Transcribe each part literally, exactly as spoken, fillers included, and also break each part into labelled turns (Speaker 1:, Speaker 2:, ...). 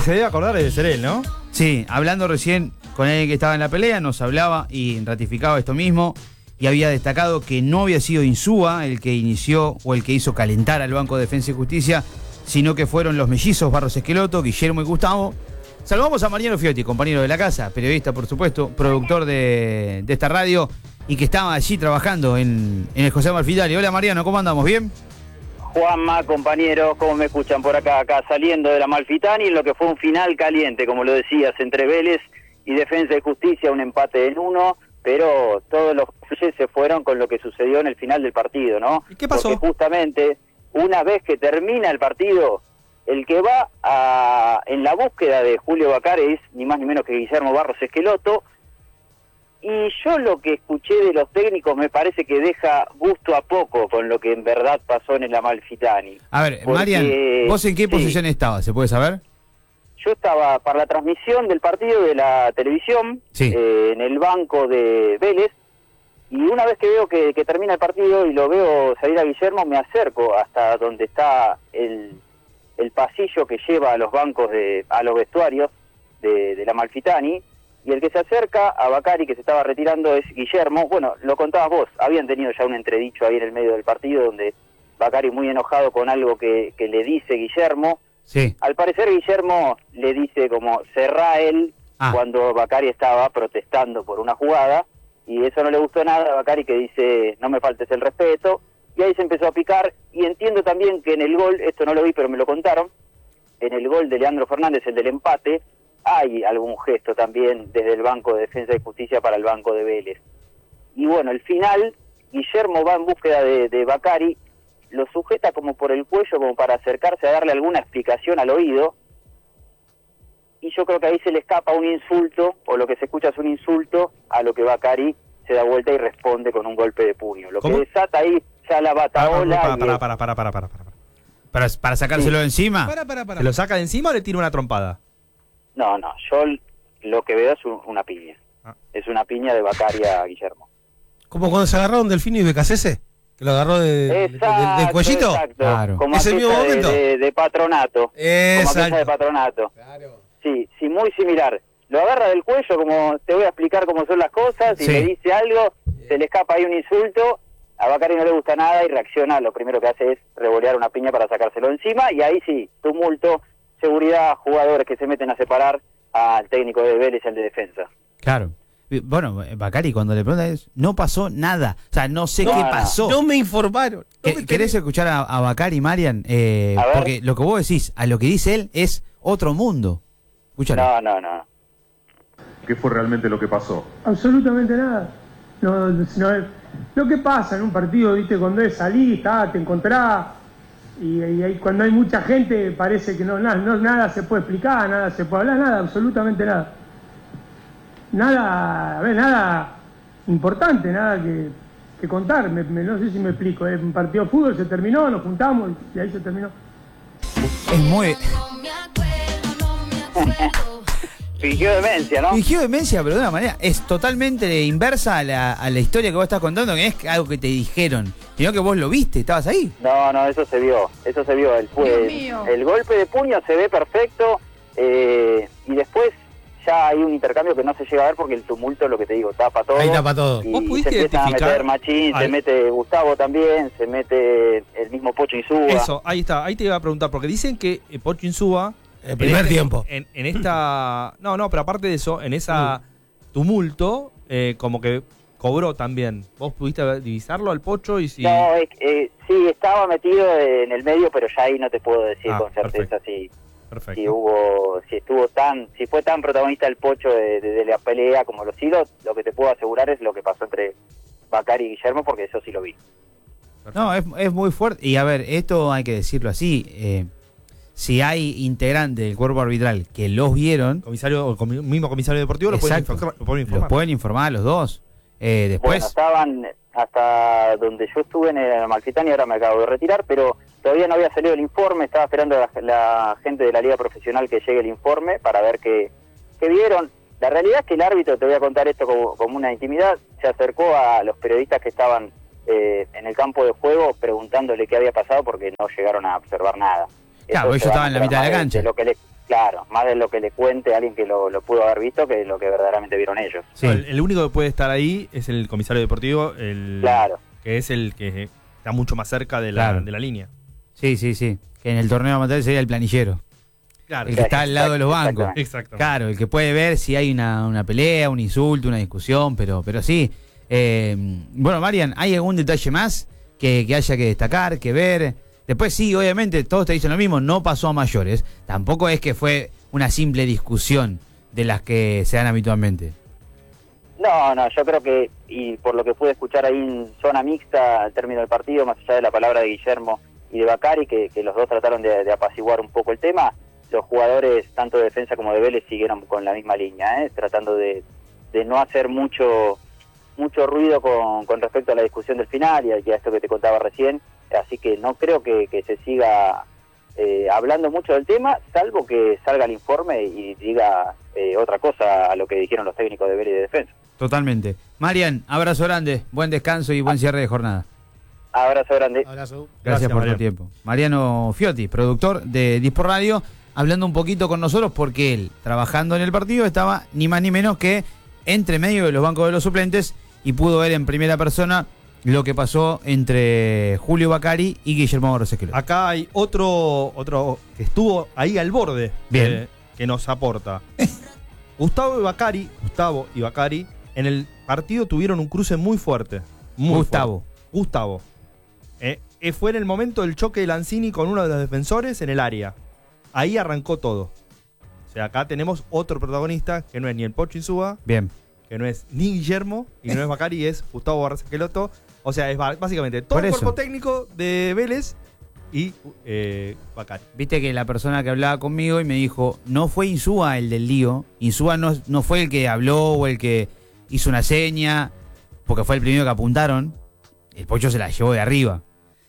Speaker 1: que se debe acordar debe ser él, ¿no?
Speaker 2: Sí, hablando recién con alguien que estaba en la pelea, nos hablaba y ratificaba esto mismo, y había destacado que no había sido Insúa el que inició o el que hizo calentar al Banco de Defensa y Justicia, sino que fueron los mellizos Barros Esqueloto, Guillermo y Gustavo. Saludamos a Mariano Fiotti, compañero de la casa, periodista por supuesto, productor de, de esta radio, y que estaba allí trabajando en, en el José Amalfitani. Hola Mariano, ¿cómo andamos? ¿Bien?
Speaker 3: Juanma, compañeros, ¿cómo me escuchan por acá? Acá saliendo de la Amalfitani, en lo que fue un final caliente, como lo decías, entre Vélez y Defensa y Justicia, un empate en uno, pero todos los flashes se fueron con lo que sucedió en el final del partido, ¿no?
Speaker 1: ¿Y qué pasó?
Speaker 3: Porque justamente, una vez que termina el partido, el que va a, en la búsqueda de Julio Bacari es ni más ni menos que Guillermo Barros Esqueloto, y yo lo que escuché de los técnicos me parece que deja gusto a poco con lo que en verdad pasó en el Amalfitani.
Speaker 2: A ver,
Speaker 3: Porque,
Speaker 2: Marian, ¿vos en qué
Speaker 3: sí,
Speaker 2: posición estabas? ¿Se puede saber?
Speaker 3: yo estaba para la transmisión del partido de la televisión,
Speaker 2: Sí.
Speaker 3: eh, en el banco de Vélez, y una vez que veo que, que termina el partido y lo veo salir a Guillermo, me acerco hasta donde está el, el pasillo que lleva a los bancos, de a los vestuarios de, de la Amalfitani, y el que se acerca a Bacari, que se estaba retirando, es Guillermo. Bueno, lo contabas vos, habían tenido ya un entredicho ahí en el medio del partido, donde Bacari muy enojado con algo que, que le dice Guillermo.
Speaker 2: Sí.
Speaker 3: Al parecer Guillermo le dice como cerrá él
Speaker 2: Ah.
Speaker 3: cuando Bacari estaba protestando por una jugada, y eso no le gustó nada a Bacari, que dice no me faltes el respeto, y ahí se empezó a picar. Y entiendo también que en el gol, esto no lo vi pero me lo contaron, en el gol de Leandro Fernández, el del empate, hay algún gesto también desde el Banco de Defensa y Justicia para el Banco de Vélez. Y bueno, al final Guillermo va en búsqueda de, de Bacari, lo sujeta como por el cuello como para acercarse a darle alguna explicación al oído, y yo creo que ahí se le escapa un insulto, o lo que se escucha es un insulto, a lo que Bacari se da vuelta y responde con un golpe de puño. Lo
Speaker 1: ¿Cómo?
Speaker 3: que desata ahí ya la bataola.
Speaker 1: Para,
Speaker 3: y
Speaker 1: para,
Speaker 3: es-
Speaker 1: para, para, para, para, para, para.
Speaker 2: ¿Para, para sacárselo de encima?
Speaker 4: Para, para, para.
Speaker 1: ¿Se lo saca de encima o le tira una trompada?
Speaker 3: No, no, yo l- lo que veo es un- una piña.
Speaker 1: Ah.
Speaker 3: Es una piña de Bacari a Guillermo.
Speaker 4: Como cuando se agarraron Delfino y Becasese, que lo agarró de, de-
Speaker 3: Exacto,
Speaker 4: del cuellito.
Speaker 3: exacto.
Speaker 2: Claro.
Speaker 3: Como
Speaker 4: ¿Ese
Speaker 3: aquella
Speaker 4: mismo
Speaker 3: de,
Speaker 4: momento?
Speaker 3: de, de patronato. Como aquella
Speaker 4: Exacto.
Speaker 3: de patronato. Sí, sí, muy similar. Lo agarra del cuello, como te voy a explicar cómo son las cosas, y
Speaker 2: Sí.
Speaker 3: le dice algo, se le escapa ahí un insulto, a Bacari no le gusta nada y reacciona, lo primero que hace es revolear una piña para sacárselo encima, y ahí sí, tumulto, seguridad, jugadores que se meten a separar al técnico de Vélez y al de defensa.
Speaker 2: Claro. Bueno, Bacari cuando le pregunta es, no pasó nada. O sea, no sé
Speaker 3: No,
Speaker 2: qué
Speaker 3: no.
Speaker 2: pasó.
Speaker 4: No me informaron. No
Speaker 2: ¿Qué-
Speaker 4: me
Speaker 2: ¿Querés escuchar a, a Bacari, Marian? Eh,
Speaker 3: A ver.
Speaker 2: porque lo que vos decís, a lo que dice él, es otro mundo. Escúchalo.
Speaker 3: No, no, no.
Speaker 5: ¿Qué fue realmente lo que pasó?
Speaker 6: Absolutamente nada. No, no, lo que pasa en un partido, viste, cuando es salir, tá, te encontrás, y, y ahí cuando hay mucha gente parece que no, nada, no, nada se puede explicar, nada se puede hablar, nada, absolutamente nada. Nada, a ver, nada importante, nada que, que contar, me, me- no sé si me explico, es un partido de fútbol, se terminó, nos juntamos y ahí se terminó.
Speaker 2: Es muy...
Speaker 3: Fingió demencia, ¿no?
Speaker 2: Fingió demencia, pero de una manera es totalmente inversa a la, a la historia que vos estás contando, que es algo que te dijeron, sino que vos lo viste, estabas ahí.
Speaker 3: No, no, eso se vio, eso se vio. El, fue, el golpe de puño se ve perfecto, eh, y después ya hay un intercambio que no se llega a ver porque el tumulto, lo que te digo, tapa todo.
Speaker 4: Ahí tapa todo.
Speaker 3: Y
Speaker 1: ¿Vos pudiste
Speaker 3: se empiezan a
Speaker 1: identificar
Speaker 3: meter Machín, se
Speaker 1: al-
Speaker 3: mete Gustavo también, se mete el mismo Pocho Insúa.
Speaker 1: Eso, ahí está, ahí te iba a preguntar, porque dicen que eh, Pocho Insúa...
Speaker 4: El primer
Speaker 1: en este-
Speaker 4: tiempo.
Speaker 1: En, en esta... No, no, pero aparte de eso, en esa tumulto, eh, como que cobró también. ¿Vos pudiste divisarlo al Pocho? Y si...
Speaker 3: No, es, eh, sí, estaba metido en el medio, pero ya ahí no te puedo decir
Speaker 1: Ah,
Speaker 3: con certeza si,
Speaker 1: Perfecto.
Speaker 3: si hubo, si estuvo tan, si fue tan protagonista el Pocho de, de- de la pelea como los hilos. Lo que te puedo asegurar es lo que pasó entre Bacari y Guillermo, porque eso sí lo vi.
Speaker 2: No, es, es muy fuerte. Y a ver, esto hay que decirlo así. eh, si hay integrantes del cuerpo arbitral que los vieron,
Speaker 1: Comisario, o comi- mismo comisario deportivo lo pueden,
Speaker 2: exacto,
Speaker 1: informar, lo pueden
Speaker 2: los
Speaker 1: informar.
Speaker 2: pueden informar a los dos. Eh,
Speaker 3: Bueno,
Speaker 2: después,
Speaker 3: estaban hasta donde yo estuve en el Amalfitani, ahora me acabo de retirar, pero todavía no había salido el informe, estaba esperando a la, la gente de la Liga Profesional que llegue el informe para ver qué, qué vieron. La realidad es que el árbitro, te voy a contar esto como, como una intimidad, se acercó a los periodistas que estaban eh, en el campo de juego preguntándole qué había pasado porque no llegaron a observar nada.
Speaker 2: Claro,
Speaker 3: Eso
Speaker 2: ellos
Speaker 3: se va a
Speaker 2: estaban en la mitad de la
Speaker 3: enterar
Speaker 2: cancha.
Speaker 3: Lo que le, Claro, más de lo que le cuente a alguien que lo, lo pudo haber visto que lo que verdaderamente vieron ellos.
Speaker 1: Sí. No, el, el único que puede estar ahí es el comisario deportivo, el
Speaker 3: Claro.
Speaker 1: que es el que está mucho más cerca de la,
Speaker 2: Claro.
Speaker 1: de la línea.
Speaker 2: Sí, sí, sí. Que en el torneo amateur sería el planillero.
Speaker 1: Claro,
Speaker 2: El que está al lado de los bancos.
Speaker 1: Exacto.
Speaker 2: Claro, el que puede ver si hay una, una pelea, un insulto, una discusión, pero, pero sí. Eh, bueno, Marian, ¿hay algún detalle más que, que haya que destacar, que ver? Después sí, obviamente, todos te dicen lo mismo, no pasó a mayores. Tampoco es que fue una simple discusión de las que se dan habitualmente.
Speaker 3: No, no, yo creo que, y por lo que pude escuchar ahí en zona mixta al término del partido, más allá de la palabra de Guillermo y de Bacari, que, que los dos trataron de, de apaciguar un poco el tema, los jugadores, tanto de defensa como de Vélez, siguieron con la misma línea, ¿eh? tratando de, de no hacer mucho mucho ruido con, con respecto a la discusión del final y a, y a esto que te contaba recién, así que no creo que, que se siga eh, hablando mucho del tema, salvo que salga el informe y diga eh, otra cosa a lo que dijeron los técnicos de Vélez y de defensa.
Speaker 2: Totalmente. Marian, abrazo grande, buen descanso y buen cierre de jornada.
Speaker 3: Abrazo grande.
Speaker 4: Abrazo.
Speaker 2: Gracias,
Speaker 1: Gracias,
Speaker 2: por
Speaker 1: Mariano.
Speaker 2: tu tiempo. Mariano Fiotti, productor de Dispor Radio, hablando un poquito con nosotros porque él, trabajando en el partido, estaba ni más ni menos que entre medio de los bancos de los suplentes y pudo ver en primera persona lo que pasó entre Julio Bacari y Guillermo Borgesquelo.
Speaker 1: Acá hay otro otro que estuvo ahí al borde.
Speaker 2: Bien.
Speaker 1: eh, que nos aporta. Gustavo y Bacari, Gustavo y Bacari, en el partido tuvieron un cruce muy fuerte. Muy
Speaker 2: Gustavo.
Speaker 1: fuerte. Gustavo. Eh, eh, fue en el momento del choque de Lanzini con uno de los defensores en el área. Ahí arrancó todo. O sea, acá tenemos otro protagonista que no es ni el Pocho Insúa,
Speaker 2: Bien.
Speaker 1: que no es ni Guillermo y no es Bacari, es Gustavo Borgesqueloto. O sea, es ba- básicamente todo
Speaker 2: Por
Speaker 1: el
Speaker 2: eso.
Speaker 1: cuerpo técnico de Vélez y eh, Bacari.
Speaker 2: Viste que la persona que hablaba conmigo y me dijo, no fue Insúa el del lío, Insúa no, no fue el que habló o el que hizo una seña, porque fue el primero que apuntaron, el Pocho se la llevó de arriba.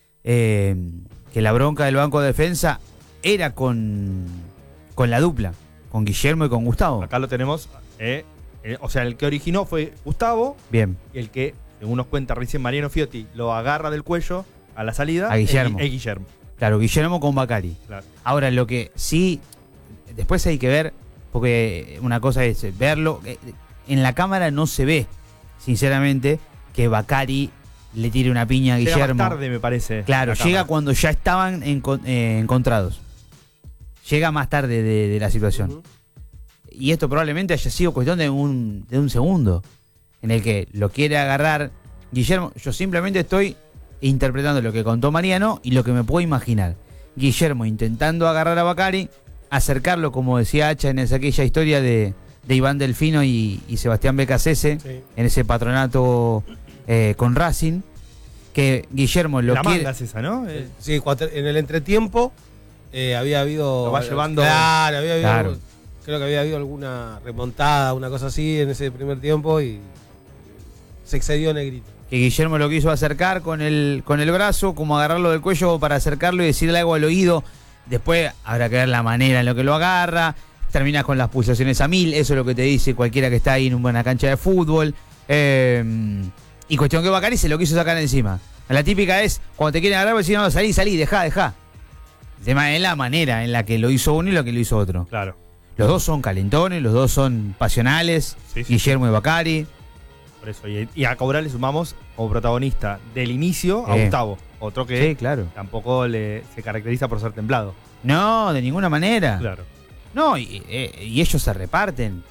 Speaker 2: Eh, que la bronca del banco de defensa era con, con la dupla, con Guillermo y con Gustavo.
Speaker 1: Acá lo tenemos. eh, eh, o sea, el que originó fue Gustavo
Speaker 2: Bien,
Speaker 1: y el que, según nos cuenta recién Mariano Fiotti, lo agarra del cuello a la salida.
Speaker 2: A Guillermo.
Speaker 1: Es, es Guillermo.
Speaker 2: claro, Guillermo con Bacari.
Speaker 1: Claro.
Speaker 2: Ahora, lo que sí, después hay que ver, porque una cosa es verlo, eh, en la cámara no se ve, sinceramente, que Bacari le tire una piña a
Speaker 1: Llega
Speaker 2: Guillermo.
Speaker 1: más tarde, me parece.
Speaker 2: Claro,
Speaker 1: la
Speaker 2: llega
Speaker 1: cámara.
Speaker 2: cuando ya estaban encon- eh, encontrados. Llega más tarde de, de la situación.
Speaker 4: Ujú.
Speaker 2: Y esto probablemente haya sido cuestión de un, de un segundo, en el que lo quiere agarrar Guillermo. Yo simplemente estoy interpretando lo que contó Mariano y lo que me puedo imaginar. Guillermo intentando agarrar a Bacari, acercarlo, como decía Hacha en esa, aquella historia de, de Iván Delfino y, y Sebastián Becasese,
Speaker 4: Sí.
Speaker 2: en ese patronato eh, con Racing, que Guillermo lo
Speaker 1: La
Speaker 2: quiere...
Speaker 1: manga es esa, ¿no? Eh,
Speaker 4: Sí, cuando- en el entretiempo eh, había habido.
Speaker 1: Lo va llevando-
Speaker 4: Claro, había habido.
Speaker 2: Claro.
Speaker 4: Creo que había habido alguna remontada, una cosa así en ese primer tiempo y se excedió Negrito.
Speaker 2: que Guillermo lo quiso acercar con el, con el brazo, como agarrarlo del cuello para acercarlo y decirle algo al oído. Después habrá que ver la manera en lo que lo agarra. Terminas con las pulsaciones a mil, eso es lo que te dice cualquiera que está ahí en una buena cancha de fútbol. Eh, y cuestión que Bacari se lo quiso sacar encima. La típica es, cuando te quieren agarrar, decir, no, salí, salí, dejá, dejá. El tema es la manera en la que lo hizo uno y lo que lo hizo otro.
Speaker 1: claro.
Speaker 2: Los dos son calentones, los dos son pasionales,
Speaker 1: Sí, sí.
Speaker 2: Guillermo y Bacari.
Speaker 1: Por eso. Y, y a Cobral le sumamos como protagonista del inicio a
Speaker 2: Eh.
Speaker 1: Gustavo. Otro que
Speaker 2: Sí, claro.
Speaker 1: tampoco le, se caracteriza por ser templado.
Speaker 2: No, de ninguna manera.
Speaker 1: Claro.
Speaker 2: No, y, eh, y ellos se reparten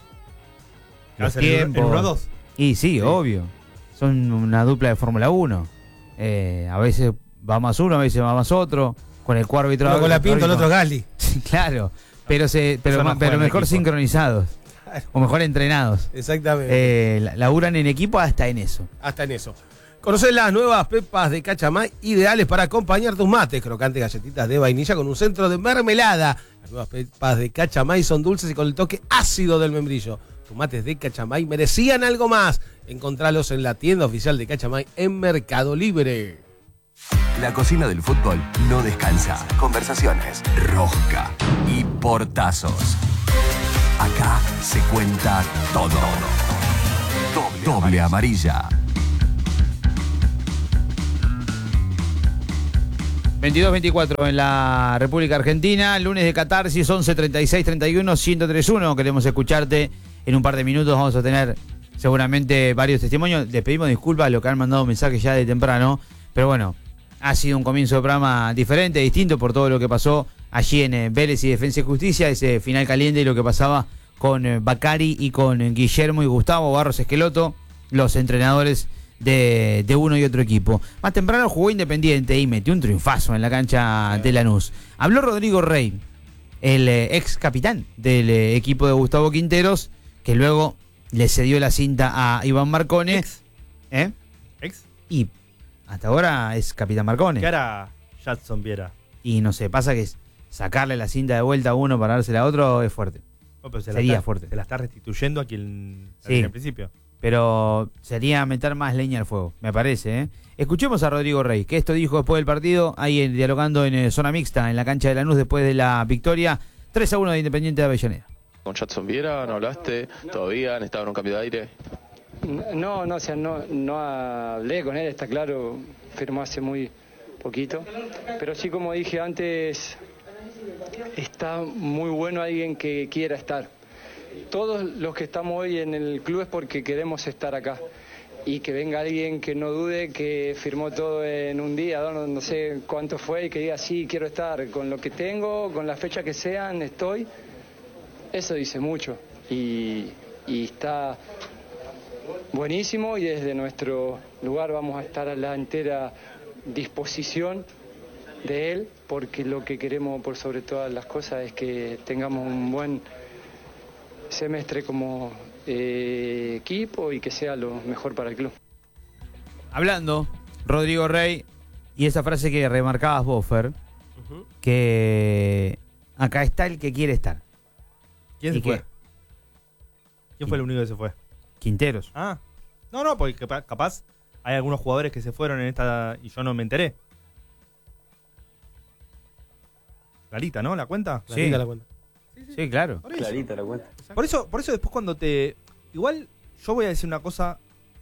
Speaker 2: los
Speaker 1: Hacen el-
Speaker 2: tiempos.
Speaker 1: el uno a dos.
Speaker 2: Y sí,
Speaker 1: Sí.
Speaker 2: obvio. Son una dupla de Fórmula uno. Eh, a veces va más uno, a veces va más otro. Con el cuarto árbitro.
Speaker 4: Uno con la pinta, el otro Gali.
Speaker 2: Sí, claro. Pero, se, pero,
Speaker 1: Eso no
Speaker 2: ma- pero
Speaker 1: juega en
Speaker 2: mejor
Speaker 1: equipo.
Speaker 2: sincronizados. O mejor entrenados.
Speaker 4: Exactamente.
Speaker 2: Eh, la- laburan en equipo hasta en eso.
Speaker 4: Hasta en eso. Conocer las nuevas pepas de Cachamay, ideales para acompañar tus mates. Crocantes galletitas de vainilla con un centro de mermelada. Las nuevas pepas de Cachamay son dulces y con el toque ácido del membrillo. Tus mates de Cachamay merecían algo más. Encontralos en la tienda oficial de Cachamay en Mercado Libre.
Speaker 7: La cocina del fútbol no descansa. Conversaciones, rosca y portazos. Acá se cuenta todo. Doble, Doble amarilla.
Speaker 2: veintidós veinticuatro en la República Argentina, lunes de catarsis, once treinta y seis treinta y uno ciento treinta y uno. Queremos escucharte en un par de minutos. Vamos a tener seguramente varios testimonios. Les pedimos disculpas a los que han mandado mensajes ya de temprano, pero bueno, ha sido un comienzo de programa diferente, distinto por todo lo que pasó allí en eh, Vélez y Defensa y Justicia, ese final caliente y lo que pasaba con eh, Bacari y con eh, Guillermo y Gustavo Barros Esqueloto, los entrenadores De, de uno y otro equipo. Más temprano jugó Independiente y metió un triunfazo en la cancha de Lanús. Habló Rodrigo Rey, el eh, ex capitán del eh, equipo de Gustavo Quinteros, que luego le cedió la cinta a Iván Marcone.
Speaker 1: Ex.
Speaker 2: ¿Eh?
Speaker 1: Ex.
Speaker 2: Y hasta ahora es capitán Marcone.
Speaker 1: ¿Qué hará Jadson Viera?
Speaker 2: Y no sé, pasa que es sacarle la cinta de vuelta a uno para dársela a otro es fuerte.
Speaker 1: Oh, pero se
Speaker 2: Sería
Speaker 1: la está,
Speaker 2: fuerte.
Speaker 1: Se la está restituyendo a quien la
Speaker 2: Sí.
Speaker 1: tenía al principio.
Speaker 2: Pero sería meter más leña al fuego, me parece, ¿eh? Escuchemos a Rodrigo Rey, que esto dijo después del partido, ahí en, dialogando en eh, zona mixta, en la cancha de Lanús, después de la victoria tres a uno de Independiente de Avellaneda.
Speaker 8: ¿Con Jadson Viera no hablaste todavía? ¿Necesitaban un cambio de aire?
Speaker 9: No, no, o sea, no, no hablé con él, está claro, firmó hace muy poquito. Pero sí, como dije antes, está muy bueno alguien que quiera estar. Todos los que estamos hoy en el club es porque queremos estar acá. Y que venga alguien que no dude, que firmó todo en un día, no, no sé cuánto fue, y que diga, sí, quiero estar con lo que tengo, con la fecha que sean, estoy. Eso dice mucho. Y, y está buenísimo, y desde nuestro lugar vamos a estar a la entera disposición de él, porque lo que queremos por sobre todas las cosas es que tengamos un buen semestre como eh, equipo y que sea lo mejor para el club.
Speaker 2: Hablando, Rodrigo Rey, y esa frase que remarcabas vos, Fer, uh-huh. que acá está el que quiere estar.
Speaker 1: ¿Quién se fue? ¿Quién fue el único que se fue?
Speaker 2: Quinteros.
Speaker 1: Ah, no, no, porque capaz, capaz hay algunos jugadores que se fueron en esta y yo no me enteré. Clarita, ¿no? ¿La cuenta?
Speaker 4: Clarita
Speaker 2: sí.
Speaker 4: la cuenta.
Speaker 2: Sí, sí. sí, claro.
Speaker 3: Por Clarita la cuenta.
Speaker 1: Por eso, por eso después cuando te... Igual yo voy a decir una cosa...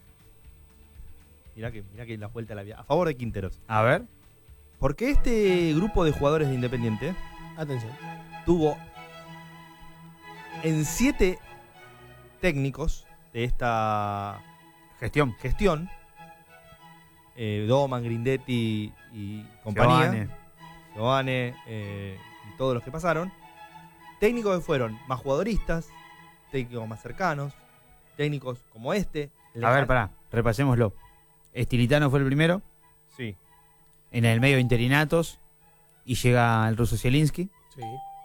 Speaker 1: Mirá que, mirá que la vuelta a la vida. A favor de Quinteros.
Speaker 2: A ver.
Speaker 1: Porque este grupo de jugadores de Independiente...
Speaker 4: Atención.
Speaker 1: Tuvo... En siete técnicos de esta...
Speaker 2: Gestión.
Speaker 1: Gestión. Eh, Doman, Grindetti y compañía.
Speaker 2: Giovane.
Speaker 1: Giovane eh, y todos los que pasaron. Técnicos que fueron más jugadoristas, técnicos más cercanos, técnicos como este.
Speaker 2: A ver, pará, repasémoslo. Estilitano fue el primero.
Speaker 1: Sí.
Speaker 2: En el medio interinatos. Y llega el ruso Zielinski.
Speaker 4: Sí.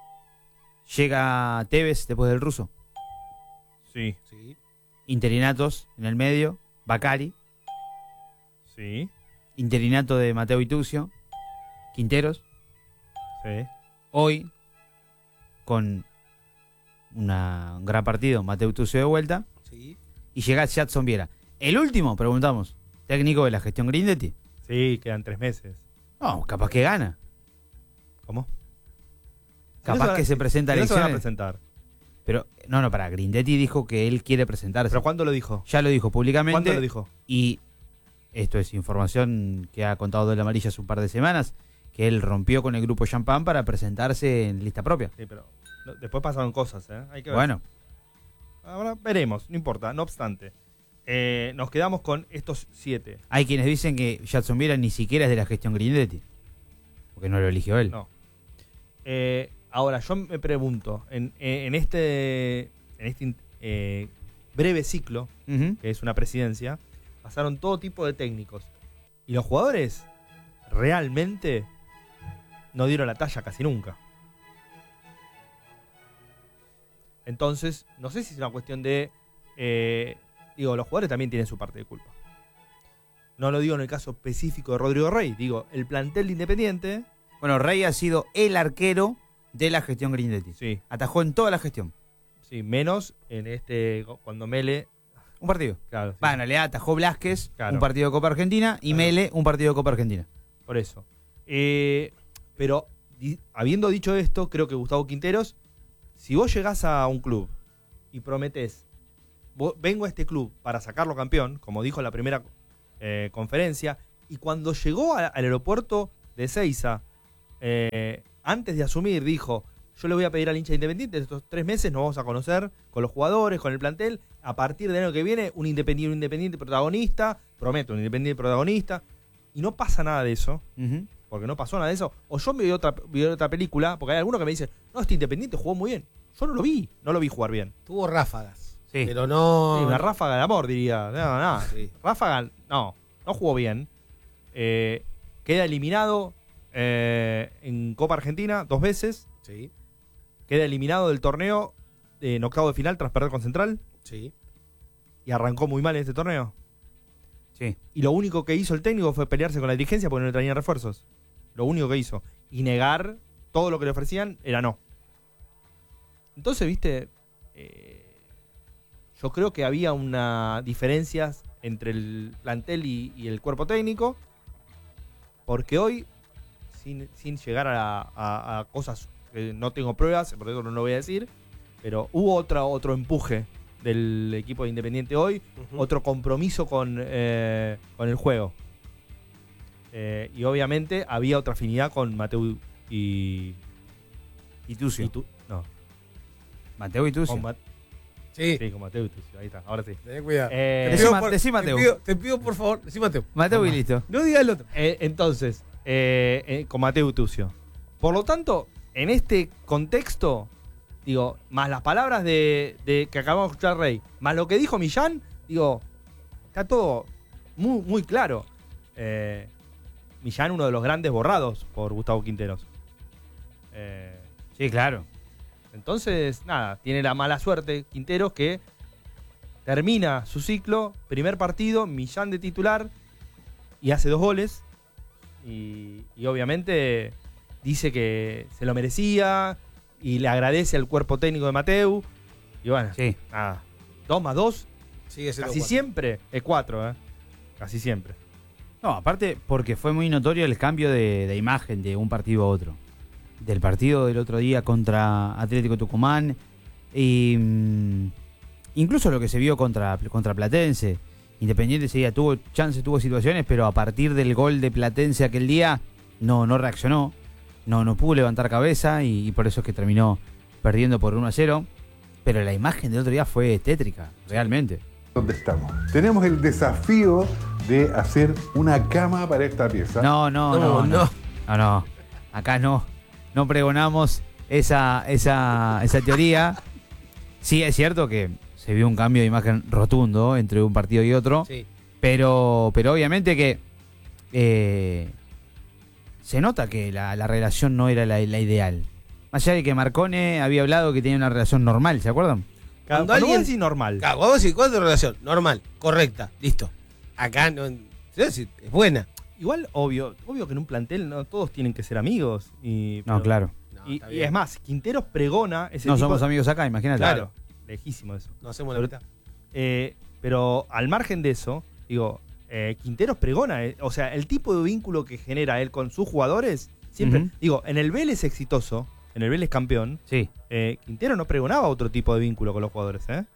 Speaker 2: Llega Tevez después del ruso.
Speaker 1: Sí.
Speaker 4: Sí.
Speaker 2: Interinatos en el medio. Bacari.
Speaker 1: Sí.
Speaker 2: Interinato de Mateo Itucio. Quinteros.
Speaker 1: Sí.
Speaker 2: Hoy, con una, un gran partido, Mateo Itucio de vuelta.
Speaker 4: Sí.
Speaker 2: Y llega Jadson Viera. El último, preguntamos, técnico de la gestión Grindetti.
Speaker 1: Sí, quedan tres meses.
Speaker 2: No, capaz que gana.
Speaker 1: ¿Cómo?
Speaker 2: Capaz
Speaker 1: van,
Speaker 2: que se presenta a
Speaker 1: elecciones. Se van a
Speaker 2: elecciones.
Speaker 1: presentar.
Speaker 2: Pero, no, no, para, Grindetti dijo que él quiere presentarse.
Speaker 1: ¿Pero cuándo lo dijo?
Speaker 2: Ya lo dijo públicamente.
Speaker 1: ¿Cuándo lo dijo?
Speaker 2: Y esto es información que ha contado de la Amarilla hace un par de semanas, que él rompió con el grupo Champán para presentarse en lista propia.
Speaker 1: Sí, pero no, después pasaron cosas, ¿eh? Hay que ver.
Speaker 2: Bueno.
Speaker 1: Ahora veremos, no importa, no obstante. Eh, nos quedamos con estos siete.
Speaker 2: Hay quienes dicen que Jadson Viera ni siquiera es de la gestión Grindetti, porque no lo eligió él.
Speaker 1: No. Eh, ahora, yo me pregunto, en, en este, en este eh, breve ciclo,
Speaker 2: uh-huh.
Speaker 1: que es una presidencia, pasaron todo tipo de técnicos. Y los jugadores realmente no dieron la talla casi nunca. Entonces, no sé si es una cuestión de... Eh, digo, los jugadores también tienen su parte de culpa. No lo digo en el caso específico de Rodrigo Rey. Digo, el plantel de Independiente...
Speaker 2: Bueno, Rey ha sido el arquero de la gestión Grindetti.
Speaker 1: Sí.
Speaker 2: Atajó en toda la gestión.
Speaker 1: Sí, menos en este... Cuando Mele...
Speaker 2: Un partido.
Speaker 1: Claro. Sí.
Speaker 2: Bueno, le atajó Blasquez,
Speaker 1: claro.
Speaker 2: un partido de Copa Argentina, y
Speaker 1: claro.
Speaker 2: Mele, un partido de Copa Argentina.
Speaker 1: Por eso. Eh, pero, di, habiendo dicho esto, creo que Gustavo Quinteros, si vos llegás a un club y prometés, vos, vengo a este club para sacarlo campeón, como dijo en la primera eh, conferencia, y cuando llegó a, al aeropuerto de Ezeiza, eh, antes de asumir, dijo: yo le voy a pedir al hincha de Independiente, estos tres meses nos vamos a conocer con los jugadores, con el plantel. A partir del año que viene, un independiente, un independiente protagonista, prometo, un independiente protagonista. Y no pasa nada de eso, uh-huh. porque no pasó nada de eso. O yo me vi otra, vi otra película, porque hay algunos que me dicen: no, este Independiente jugó muy bien. Yo no lo vi, no lo vi jugar bien.
Speaker 4: Tuvo ráfagas,
Speaker 1: sí.
Speaker 4: pero no...
Speaker 1: Sí, una ráfaga de amor, diría. No, no, sí. Ráfaga, no, no jugó bien. Eh, queda eliminado eh, en Copa Argentina dos veces.
Speaker 4: Sí.
Speaker 1: Queda eliminado del torneo en octavo de final tras perder con Central.
Speaker 4: Sí.
Speaker 1: Y arrancó muy mal en este torneo.
Speaker 2: Sí.
Speaker 1: Y lo único que hizo el técnico fue pelearse con la dirigencia porque no le traían refuerzos. Lo único que hizo. Y negar todo lo que le ofrecían era no. Entonces, viste, eh, yo creo que había una diferencias entre el plantel y, y el cuerpo técnico. Porque hoy, sin, sin llegar a, a, a cosas que no tengo pruebas, por eso no lo voy a decir, pero hubo otra, otro empuje del equipo de Independiente hoy, uh-huh. otro compromiso con, eh, con el juego. Eh, y obviamente había otra afinidad con Mateu y...
Speaker 2: Y Tucio.
Speaker 1: Y tu, no.
Speaker 2: Mateu y Tucio.
Speaker 1: Ma-
Speaker 4: sí.
Speaker 1: Sí, con Mateu y Tucio. Ahí está, ahora sí.
Speaker 4: Ten cuidado.
Speaker 1: Eh,
Speaker 4: te, pido
Speaker 2: decí,
Speaker 4: por,
Speaker 2: decí Mateu.
Speaker 4: Te pido, te pido por favor, decí Mateu.
Speaker 2: Mateu y listo.
Speaker 4: No digas el otro.
Speaker 1: Eh, entonces, eh, eh, con Mateu y Tucio. Por lo tanto, en este contexto... Digo, más las palabras de, de que acabamos de escuchar Rey, más lo que dijo Millán, digo, está todo muy, muy claro. Eh, Millán, uno de los grandes borrados por Gustavo Quinteros. Eh,
Speaker 2: sí, claro.
Speaker 1: Entonces, nada, tiene la mala suerte Quinteros que termina su ciclo, primer partido, Millán de titular y hace dos goles. Y, y obviamente dice que se lo merecía. Y le agradece al cuerpo técnico de Mateu. Y bueno,
Speaker 2: sí.
Speaker 1: nada. Dos más dos.
Speaker 4: Sigue siendo
Speaker 1: casi
Speaker 4: cuatro.
Speaker 1: Siempre es cuatro, ¿eh? Casi siempre.
Speaker 2: No, aparte porque fue muy notorio el cambio de, de imagen de un partido a otro. Del partido del otro día contra Atlético Tucumán. Y mmm, incluso lo que se vio contra, contra Platense. Independiente ese día tuvo chances, tuvo situaciones, pero a partir del gol de Platense aquel día no, no reaccionó. No, no pudo levantar cabeza y, y por eso es que terminó perdiendo por uno a cero. Pero la imagen del otro día fue tétrica, realmente.
Speaker 10: ¿Dónde estamos? Tenemos el desafío de hacer una cama para esta pieza.
Speaker 2: No, no, no, no. No, no. no. Acá no. No pregonamos esa, esa, esa teoría. Sí, es cierto que se vio un cambio de imagen rotundo entre un partido y otro.
Speaker 4: Sí.
Speaker 2: Pero, pero obviamente que... Eh, se nota que la, la relación no era la, la ideal. Más allá de que Marcone había hablado que tenía una relación normal, ¿se acuerdan?
Speaker 1: Cuando, Cuando alguien dice normal.
Speaker 4: Claro, cuando decís, ¿cuál es tu relación? Normal, correcta, listo. Acá no, es buena.
Speaker 1: Igual, obvio, obvio que en un plantel no todos tienen que ser amigos. Y,
Speaker 2: no,
Speaker 1: pero,
Speaker 2: claro.
Speaker 1: No, y, y es más, Quinteros pregona ese
Speaker 2: No
Speaker 1: tipo
Speaker 2: somos
Speaker 1: de...
Speaker 2: amigos acá, imagínate.
Speaker 1: Claro, lejísimo eso.
Speaker 4: No hacemos la mitad.
Speaker 1: Eh, pero al margen de eso, digo... Eh, Quinteros pregona, eh, o sea, el tipo de vínculo que genera él con sus jugadores, siempre, uh-huh. digo, en el Vélez exitoso, en el Vélez campeón,
Speaker 2: sí.
Speaker 1: eh, Quintero no pregonaba otro tipo de vínculo con los jugadores, ¿eh?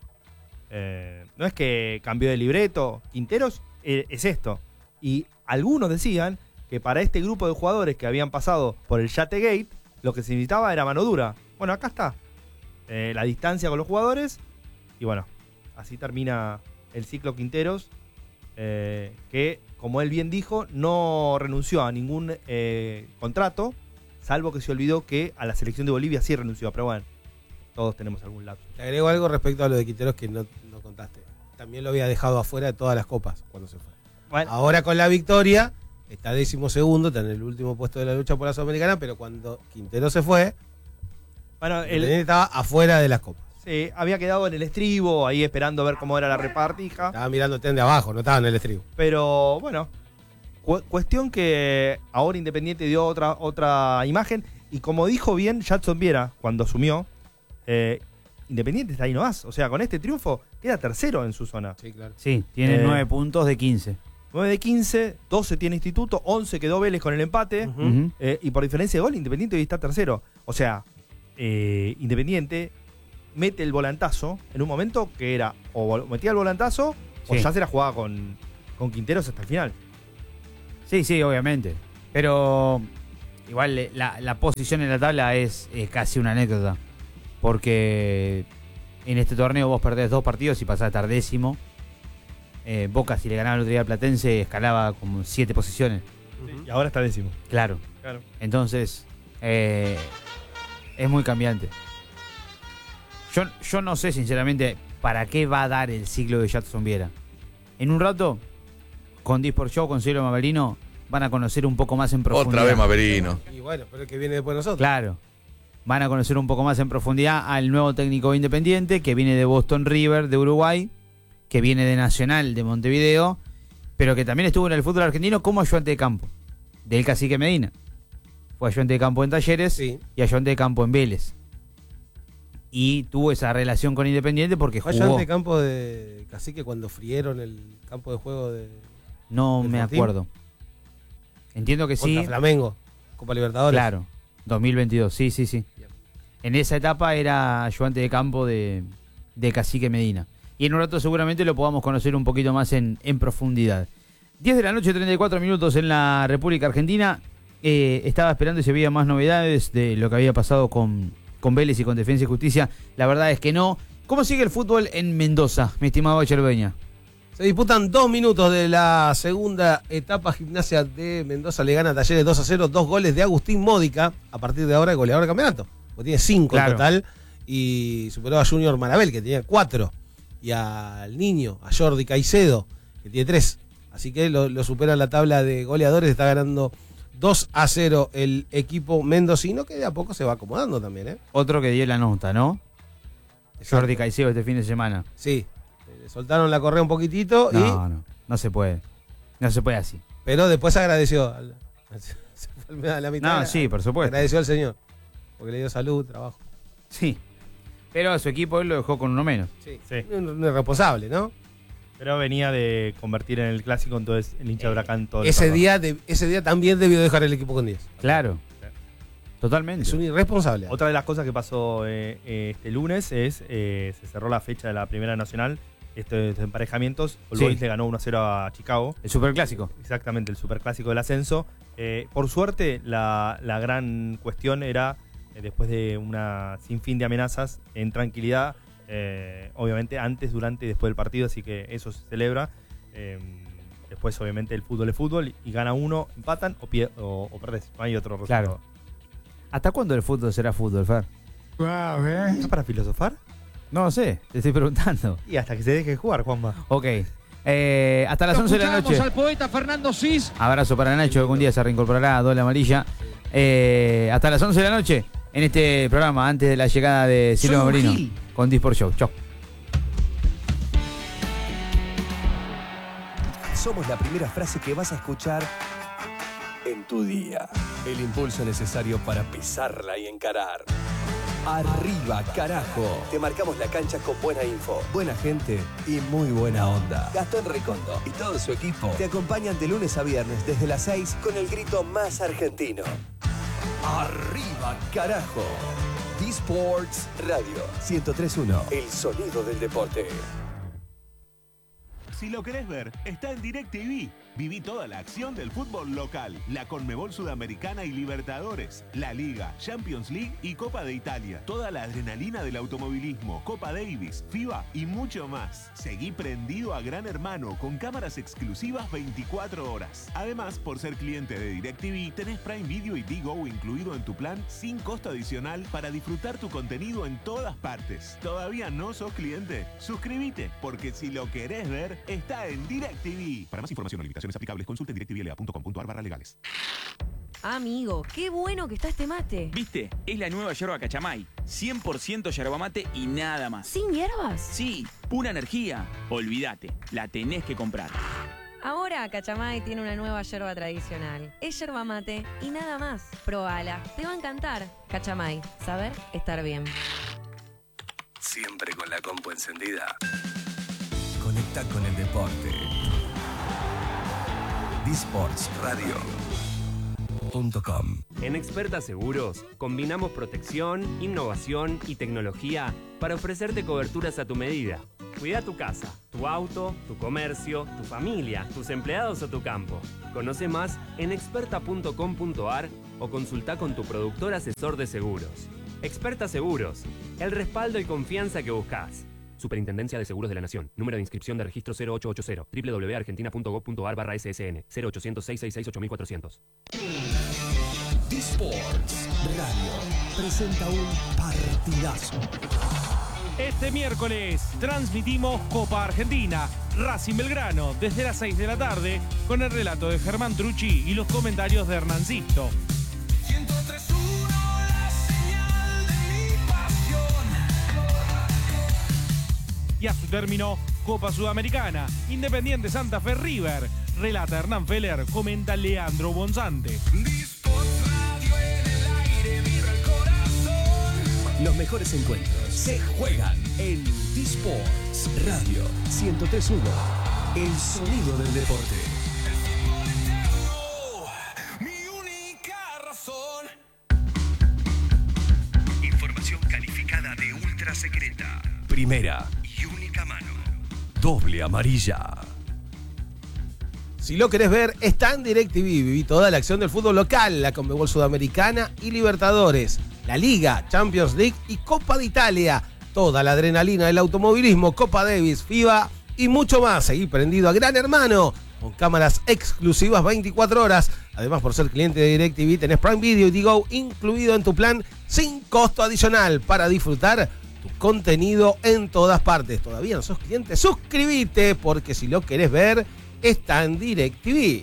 Speaker 1: Eh, no es que cambió de libreto, Quinteros eh, es esto. Y algunos decían que para este grupo de jugadores que habían pasado por el Yate Gate, lo que se necesitaba era mano dura. Bueno, acá está, eh, la distancia con los jugadores, y bueno, así termina el ciclo Quinteros. Eh, que, como él bien dijo, no renunció a ningún eh, contrato, salvo que se olvidó que a la selección de Bolivia sí renunció. Pero bueno, todos tenemos algún lapso.
Speaker 4: Te agrego algo respecto a lo de Quinteros que no, no contaste. También lo había dejado afuera de todas las copas cuando se fue. Bueno. Ahora con la victoria, está décimo segundo, está en el último puesto de la lucha por la Sudamericana, pero cuando Quintero se fue, bueno, él estaba afuera de las copas.
Speaker 1: Sí, había quedado en el estribo, ahí esperando a ver cómo era la repartija.
Speaker 4: Estaba mirando el tren de abajo, no estaba en el estribo.
Speaker 1: Pero bueno, cu- cuestión que ahora Independiente dio otra, otra imagen. Y como dijo bien Jadson Viera cuando asumió, eh, Independiente está ahí nomás. O sea, con este triunfo queda tercero en su zona.
Speaker 4: Sí, claro.
Speaker 2: Sí, tiene
Speaker 1: eh,
Speaker 2: nueve puntos de quince.
Speaker 1: nueve de quince, doce tiene Instituto, once quedó Vélez con el empate. Uh-huh. Uh-huh. Eh, y por diferencia de gol, Independiente hoy está tercero. O sea, eh, Independiente mete el volantazo en un momento que era o metía el volantazo sí. o ya se la jugaba con, con Quinteros hasta el final.
Speaker 2: Sí, sí, obviamente. Pero igual la, la posición en la tabla es, es casi una anécdota. Porque en este torneo vos perdés dos partidos y pasás a estar décimo. Eh, Boca, si le ganaba el otro día al Platense, escalaba como siete posiciones.
Speaker 1: Sí, y ahora está décimo.
Speaker 2: Claro.
Speaker 1: Claro.
Speaker 2: Entonces, eh, es muy cambiante. Yo, yo no sé, sinceramente, para qué va a dar el ciclo de Jadson Viera. En un rato, con Disport Show, con Cielo Maverino, van a conocer un poco más en profundidad.
Speaker 11: Otra vez Maverino.
Speaker 4: Y bueno, pero el que viene después de nosotros.
Speaker 2: Claro. Van a conocer un poco más en profundidad al nuevo técnico independiente, que viene de Boston River, de Uruguay, que viene de Nacional, de Montevideo, pero que también estuvo en el fútbol argentino como ayudante de campo, del Cacique Medina. Fue ayudante de campo en Talleres sí. y ayudante de campo en Vélez. Y tuvo esa relación con Independiente porque
Speaker 4: ¿Fue
Speaker 2: jugó...
Speaker 4: ayudante de campo de Cacique cuando frieron el campo de juego de...
Speaker 2: No
Speaker 4: de
Speaker 2: me
Speaker 4: Fortín?
Speaker 2: acuerdo. Entiendo que
Speaker 4: Contra
Speaker 2: sí.
Speaker 4: Flamengo, Copa Libertadores.
Speaker 2: Claro, dos mil veintidós, sí, sí, sí. Bien. En esa etapa era ayudante de campo de, de Cacique Medina. Y en un rato seguramente lo podamos conocer un poquito más en, en profundidad. diez de la noche, treinta y cuatro minutos en la República Argentina. Eh, estaba esperando si había más novedades de lo que había pasado con, con Vélez y con Defensa y Justicia. La verdad es que no. ¿Cómo sigue el fútbol en Mendoza, mi estimado Cherveña?
Speaker 4: Se disputan dos minutos de la segunda etapa. Gimnasia de Mendoza le gana a Talleres dos a cero. Dos goles de Agustín Módica. A partir de ahora el goleador del campeonato. Porque tiene cinco claro. en total. Y superó a Junior Marabel, que tenía cuatro. Y al niño, a Jordi Caicedo, que tiene tres. Así que lo, lo supera en la tabla de goleadores. Está ganando dos a cero el equipo mendocino, que de a poco se va acomodando también, ¿eh?
Speaker 2: Otro que dio la nota, ¿no? Exacto. Jordi Caicedo este fin de semana.
Speaker 4: Sí. Le soltaron la correa un poquitito
Speaker 2: no,
Speaker 4: y...
Speaker 2: No, no. No se puede. No se puede así.
Speaker 4: Pero después agradeció. Al, se fue a la mitad.
Speaker 2: No, sí, por supuesto.
Speaker 4: Agradeció al señor. Porque le dio salud, trabajo.
Speaker 2: Sí. Pero a su equipo él lo dejó con uno menos.
Speaker 4: Sí. sí. Un, un irresponsable, ¿no?
Speaker 1: Pero venía de convertir en el clásico, entonces el hincha de Huracán todo
Speaker 4: ese
Speaker 1: el
Speaker 4: día de, Ese día también debió dejar el equipo con diez.
Speaker 2: Claro. claro. Totalmente.
Speaker 4: Es un irresponsable.
Speaker 1: Otra de las cosas que pasó eh, eh, este lunes es eh, se cerró la fecha de la Primera Nacional. Estos emparejamientos. All Boys sí. le ganó uno a cero a Chicago.
Speaker 2: El superclásico.
Speaker 1: Exactamente, el superclásico del ascenso. Eh, por suerte, la, la gran cuestión era... después de una sinfín de amenazas, en tranquilidad, eh, obviamente antes, durante y después del partido, así que eso se celebra. Eh, después, obviamente, el fútbol es fútbol y gana uno, empatan o, pie, o, o perdés. No hay otro resultado.
Speaker 2: Claro. ¿Hasta cuándo el fútbol será fútbol, Fer?
Speaker 1: Wow, ¿eh? ¿Es para filosofar?
Speaker 2: No sé, te estoy preguntando.
Speaker 1: Y hasta que se deje de jugar, Juanma.
Speaker 2: Ok. Eh, hasta las once de la noche.
Speaker 12: Al poeta Fernando Cis.
Speaker 2: Abrazo para Nacho, algún día se reincorporará a Doble Amarilla. Eh, hasta las once de la noche. En este programa, antes de la llegada de Silvio Maverino con Disport Show. Chau.
Speaker 7: Somos la primera frase que vas a escuchar en tu día. El impulso necesario para pisarla y encarar. Arriba, carajo. Te marcamos la cancha con buena info, buena gente y muy buena onda. Gastón Recondo y todo su equipo te acompañan de lunes a viernes desde las seis con el grito más argentino. Arriba, carajo. D-Sports Radio ciento tres punto uno. El sonido del deporte.
Speaker 13: Si lo querés ver, está en DirecTV. Viví toda la acción del fútbol local, la Conmebol Sudamericana y Libertadores, la Liga, Champions League y Copa de Italia. Toda la adrenalina del automovilismo, Copa Davis, FIBA y mucho más. Seguí prendido a Gran Hermano con cámaras exclusivas veinticuatro horas. Además, por ser cliente de DirecTV, tenés Prime Video y Digo incluido en tu plan sin costo adicional para disfrutar tu contenido en todas partes. ¿Todavía no sos cliente? Suscríbete, porque si lo querés ver, está en DirecTV. Para más información o limitaciones aplicables, consulte directvla punto com punto ar barra legales.
Speaker 14: Amigo, qué bueno que está este mate.
Speaker 15: ¿Viste? Es la nueva yerba Cachamay. cien por ciento yerba mate y nada más.
Speaker 14: ¿Sin hierbas?
Speaker 15: Sí, pura energía. Olvídate, la tenés que comprar.
Speaker 14: Ahora Cachamay tiene una nueva yerba tradicional. Es yerba mate y nada más. Probala, te va a encantar. Cachamay, saber estar bien.
Speaker 7: Siempre con la compu encendida. Conecta con el deporte. D Sports Radio punto com.
Speaker 16: En Experta Seguros combinamos protección, innovación y tecnología para ofrecerte coberturas a tu medida.
Speaker 11: Cuida tu casa, tu auto, tu comercio, tu familia, tus empleados o tu campo. Conoce más en experta punto com punto a r o consulta con tu productor asesor de seguros. Experta Seguros, el respaldo y confianza que buscas. Superintendencia de Seguros de la Nación. Número de inscripción de registro cero ocho ochenta, doble u doble u doble u punto argentina punto gov punto a r barra S S N, cero ochocientos, seiscientos sesenta y seis, ocho mil cuatrocientos.
Speaker 7: D-Sports Radio presenta un partidazo.
Speaker 12: Este miércoles transmitimos Copa Argentina, Racing Belgrano, desde las seis de la tarde, con el relato de Germán Trucci y los comentarios de Hernán Sisto.
Speaker 16: ciento tres punto uno, la señal de mi pasión.
Speaker 12: Y a su término, Copa Sudamericana, Independiente Santa Fe River, relata Hernán Feller, comenta Leandro Bonzante.
Speaker 7: Los mejores encuentros se juegan en D-Sports Radio ciento tres punto uno. El sonido del deporte.
Speaker 16: Mi única razón.
Speaker 7: Información calificada de ultra secreta. Primera y única mano. Doble amarilla.
Speaker 4: Si lo querés ver, está en DirecTV. Viví toda la acción del fútbol local, la Conmebol Sudamericana y Libertadores, la Liga, Champions League y Copa de Italia. Toda la adrenalina del automovilismo, Copa Davis, FIBA y mucho más. Seguí prendido a Gran Hermano con cámaras exclusivas veinticuatro horas. Además, por ser cliente de DirecTV, tenés Prime Video y Digo incluido en tu plan sin costo adicional para disfrutar tu contenido en todas partes. ¿Todavía no sos cliente? Suscríbete, porque si lo querés ver, está en DirecTV.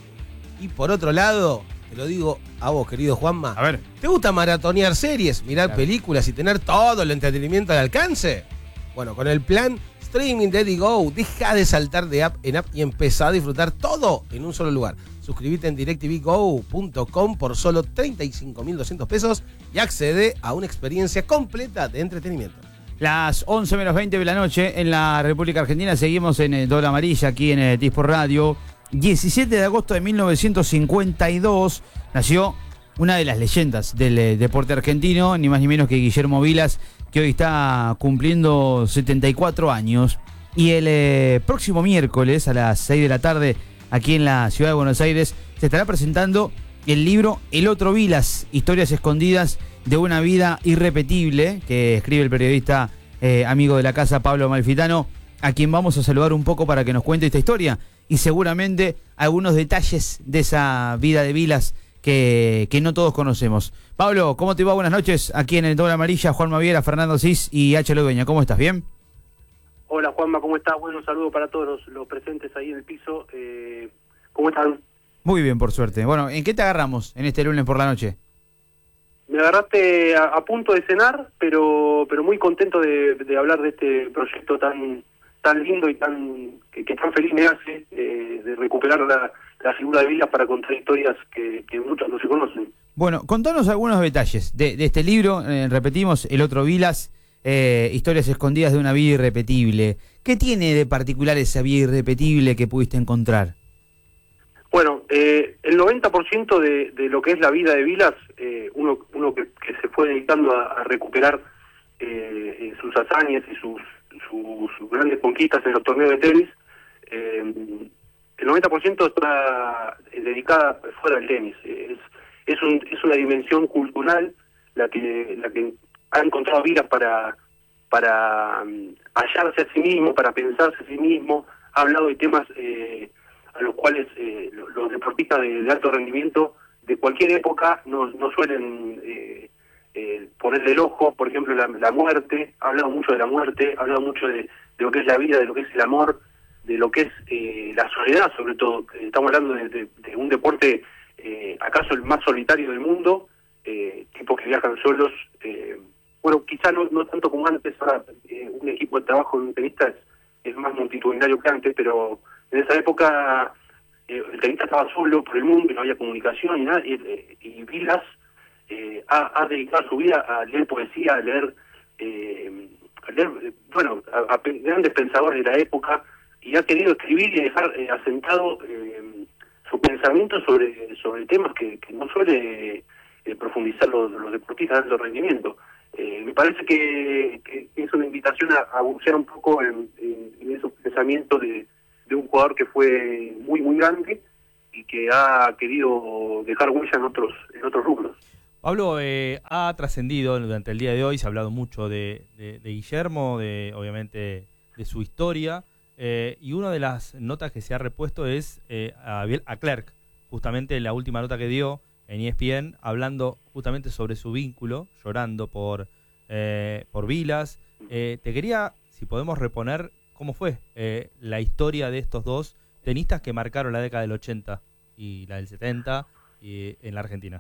Speaker 4: Y por otro lado, te lo digo a vos, querido Juanma.
Speaker 2: A ver.
Speaker 4: ¿Te gusta maratonear series, mirar
Speaker 2: Claro.
Speaker 4: películas y tener todo el entretenimiento al alcance? Bueno, con el plan streaming de Digo, deja de saltar de app en app y empezá a disfrutar todo en un solo lugar. Suscríbete en direct t v go punto com por solo treinta y cinco mil doscientos pesos y accede a una experiencia completa de entretenimiento.
Speaker 2: Las once menos veinte de la noche en la República Argentina. Seguimos en eh, Doble Amarilla, aquí en eh, D-Sports Radio. diecisiete de agosto de mil novecientos cincuenta y dos nació una de las leyendas del eh, deporte argentino, ni más ni menos que Guillermo Vilas, que hoy está cumpliendo setenta y cuatro años. Y el eh, próximo miércoles a las seis de la tarde, aquí en la ciudad de Buenos Aires, se estará presentando el libro El Otro Vilas, historias escondidas de una vida irrepetible, que escribe el periodista eh, amigo de la casa Pablo Malfitano, a quien vamos a saludar un poco para que nos cuente esta historia y seguramente algunos detalles de esa vida de Vilas que, que no todos conocemos. Pablo, ¿cómo te va? Buenas noches. Aquí en el Doble Amarilla, Juan Maviera, Fernando Cis y H. Dueña. ¿Cómo estás? ¿Bien?
Speaker 17: Hola Juanma, ¿cómo estás? Bueno, un saludo para todos los, los presentes ahí en el piso. Eh, ¿Cómo están?
Speaker 2: Muy bien, por suerte. Bueno, ¿en qué te agarramos en este lunes por la noche?
Speaker 17: Me agarraste a, a punto de cenar, pero pero muy contento de, de hablar de este proyecto tan tan lindo y tan que, que tan feliz me hace, eh, de recuperar la, la figura de Vilas para contar historias que, que muchos no se conocen.
Speaker 2: Bueno, contanos algunos detalles de, de este libro. Eh, repetimos, El Otro Vilas, eh, historias escondidas de una vida irrepetible. ¿Qué tiene de particular esa vida irrepetible que pudiste encontrar?
Speaker 17: Bueno, eh, el noventa por ciento de, de lo que es la vida de Vilas, eh, uno uno que, que se fue dedicando a, a recuperar eh, sus hazañas y sus, sus, sus grandes conquistas en los torneos de tenis, eh, el noventa por ciento está dedicada fuera del tenis. Es, es, un, es una dimensión cultural la que la que ha encontrado Vilas para, para um, hallarse a sí mismo, para pensarse a sí mismo. Ha hablado de temas Eh, a los cuales eh, los deportistas de, de alto rendimiento de cualquier época no, no suelen eh, eh, ponerle el ojo. Por ejemplo, la, la muerte. Ha hablado mucho de la muerte, ha hablado mucho de, de lo que es la vida, de lo que es el amor, de lo que es eh, la soledad, sobre todo. Estamos hablando de, de, de un deporte, eh, acaso el más solitario del mundo, eh, tipos que viajan solos. Eh, bueno, quizá no, no tanto como antes. Ahora eh, un equipo de trabajo de un tenista es, es más multitudinario que antes, pero en esa época eh, el tenista estaba solo por el mundo y no había comunicación y nada, y, y Vilas eh, ha, ha dedicado su vida a leer poesía, a leer, eh, a leer bueno, a, a grandes pensadores de la época, y ha querido escribir y dejar eh, asentado eh, su pensamiento sobre sobre temas que, que no suele eh, profundizar los, los deportistas de alto rendimiento. Eh, me parece que, que es una invitación a, a bucear un poco en, pensamiento de, de un jugador que fue muy, muy grande y que ha querido dejar huella en otros, en otros rubros.
Speaker 1: Pablo, eh, ha trascendido durante el día de hoy, se ha hablado mucho de, de, de Guillermo, de obviamente de su historia, eh, y una de las notas que se ha repuesto es eh, a, a Clerc, justamente la última nota que dio en E S P N, hablando justamente sobre su vínculo, llorando por, eh, por Vilas. Eh, te quería, si podemos reponer, cómo fue eh, la historia de estos dos tenistas que marcaron la década del ochenta y la del setenta y, en la Argentina.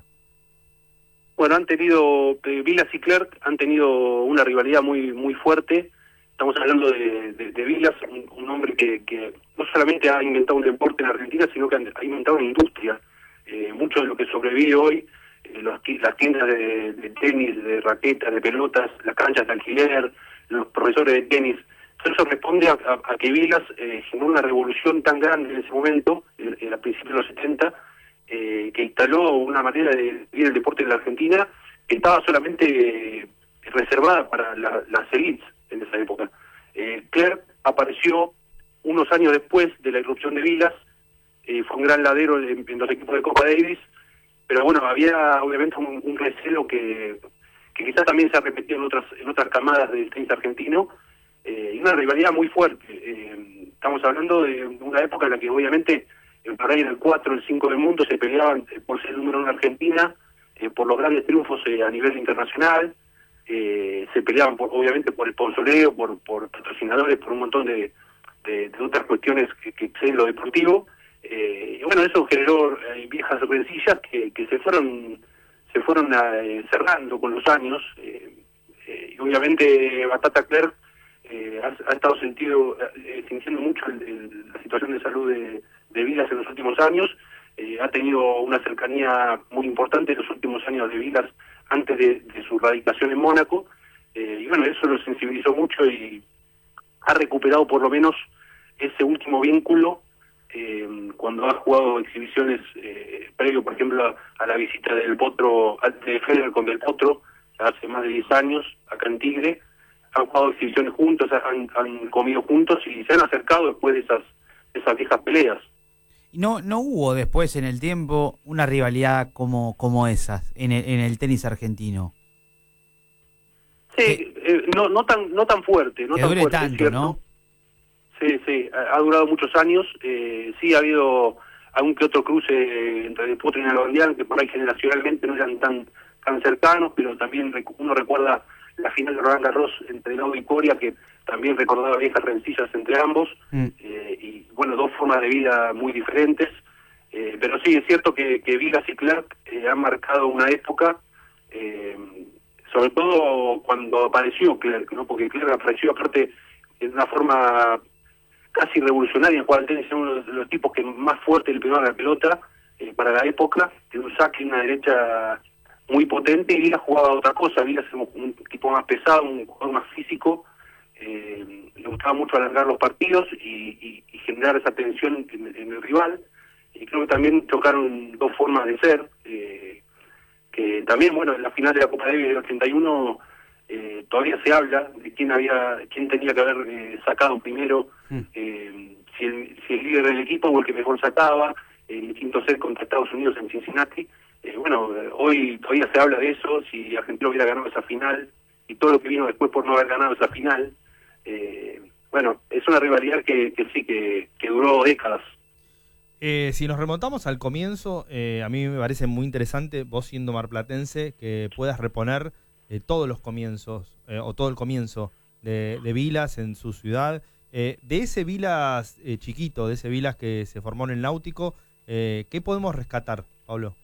Speaker 17: Bueno, han tenido, eh, Vilas y Clerc han tenido una rivalidad muy muy fuerte. Estamos hablando de, de, de Vilas, un, un hombre que, que no solamente ha inventado un deporte en Argentina, sino que ha inventado una industria. Eh, mucho de lo que sobrevive hoy, eh, los, las tiendas de, de tenis, de raquetas, de pelotas, las canchas de alquiler, los profesores de tenis, todo eso responde a, a, a que Vilas eh, generó una revolución tan grande en ese momento, en, en a principios de los setenta, Eh, que instaló una manera de vivir el deporte en la Argentina que estaba solamente eh, reservada para la, las elites en esa época. Eh, Clerc apareció unos años después de la irrupción de Vilas, eh, fue un gran ladero en, en los equipos de Copa Davis, pero bueno, había obviamente un, un recelo que, que quizás también se ha repetido en otras en otras camadas del tenis argentino, eh, y una rivalidad muy fuerte. Eh, estamos hablando de una época en la que obviamente el por ahí en el cuatro, el cinco del mundo se peleaban eh, por ser el número uno en Argentina, eh, por los grandes triunfos eh, a nivel internacional, eh, se peleaban por, obviamente por el sponsoreo, por, por patrocinadores, por un montón de, de, de otras cuestiones que, que exceden lo deportivo, eh, y bueno, eso generó eh, viejas rencillas que, que se fueron se fueron eh, cerrando con los años, eh, eh, y obviamente Batata Clerc eh, ha, ha estado sentido, eh, sintiendo mucho el, el, la situación de salud de de Vilas en los últimos años, eh, ha tenido una cercanía muy importante en los últimos años de Vilas antes de, de su radicación en Mónaco, eh, y bueno, eso lo sensibilizó mucho y ha recuperado por lo menos ese último vínculo eh, cuando ha jugado exhibiciones eh, previo, por ejemplo, a, a la visita del Potro, de Federer con Del Potro, hace más de diez años, acá en Tigre, han jugado exhibiciones juntos, han, han comido juntos y se han acercado después de esas, esas viejas peleas.
Speaker 2: No, no hubo después en el tiempo una rivalidad como, como esas en el, en el tenis argentino.
Speaker 17: Sí, eh, no, no tan, no tan fuerte, no
Speaker 2: que
Speaker 17: tan
Speaker 2: dure
Speaker 17: fuerte,
Speaker 2: tanto,
Speaker 17: ¿cierto?
Speaker 2: ¿no?
Speaker 17: Sí, sí, ha, ha durado muchos años. Eh, sí ha habido algún que otro cruce entre el Potro y Nalbandián, que por ahí generacionalmente no eran tan, tan cercanos, pero también rec uno recuerda la final de Roland Garros entre Lauda y Coria, que también recordaba viejas rencillas entre ambos, mm. eh, y bueno, dos formas de vida muy diferentes, eh, pero sí, es cierto que, que Vilas y Clerc eh, han marcado una época, eh, sobre todo cuando apareció Clerc, ¿no? Porque Clerc apareció aparte de una forma casi revolucionaria en jugar al tenis, uno de los tipos que más fuerte le pegaba la pelota eh, para la época, tiene un saque y una derecha muy potente, y Vilas jugaba otra cosa. Vilas es un tipo más pesado, un jugador más físico, eh, le gustaba mucho alargar los partidos y, y, y generar esa tensión en, en el rival, y creo que también chocaron dos formas de ser, eh, que también, bueno, en la final de la Copa Davis del ochenta y uno eh, todavía se habla de quién había quién tenía que haber eh, sacado primero, eh, si, el, si el líder del equipo o el que mejor sacaba, el quinto set contra Estados Unidos en Cincinnati. Eh, bueno, eh, hoy todavía se habla de eso, si Argentina hubiera ganado esa final y todo lo que vino después por no haber ganado esa final. Eh, bueno, es una rivalidad que, que sí, que, que duró décadas.
Speaker 1: Eh, si nos remontamos al comienzo, eh, a mí me parece muy interesante, vos siendo marplatense, que puedas reponer eh, todos los comienzos, eh, o todo el comienzo de, de Vilas en su ciudad. Eh, de ese Vilas eh, chiquito, de ese Vilas que se formó en el Náutico, eh, ¿qué podemos rescatar, Pablo?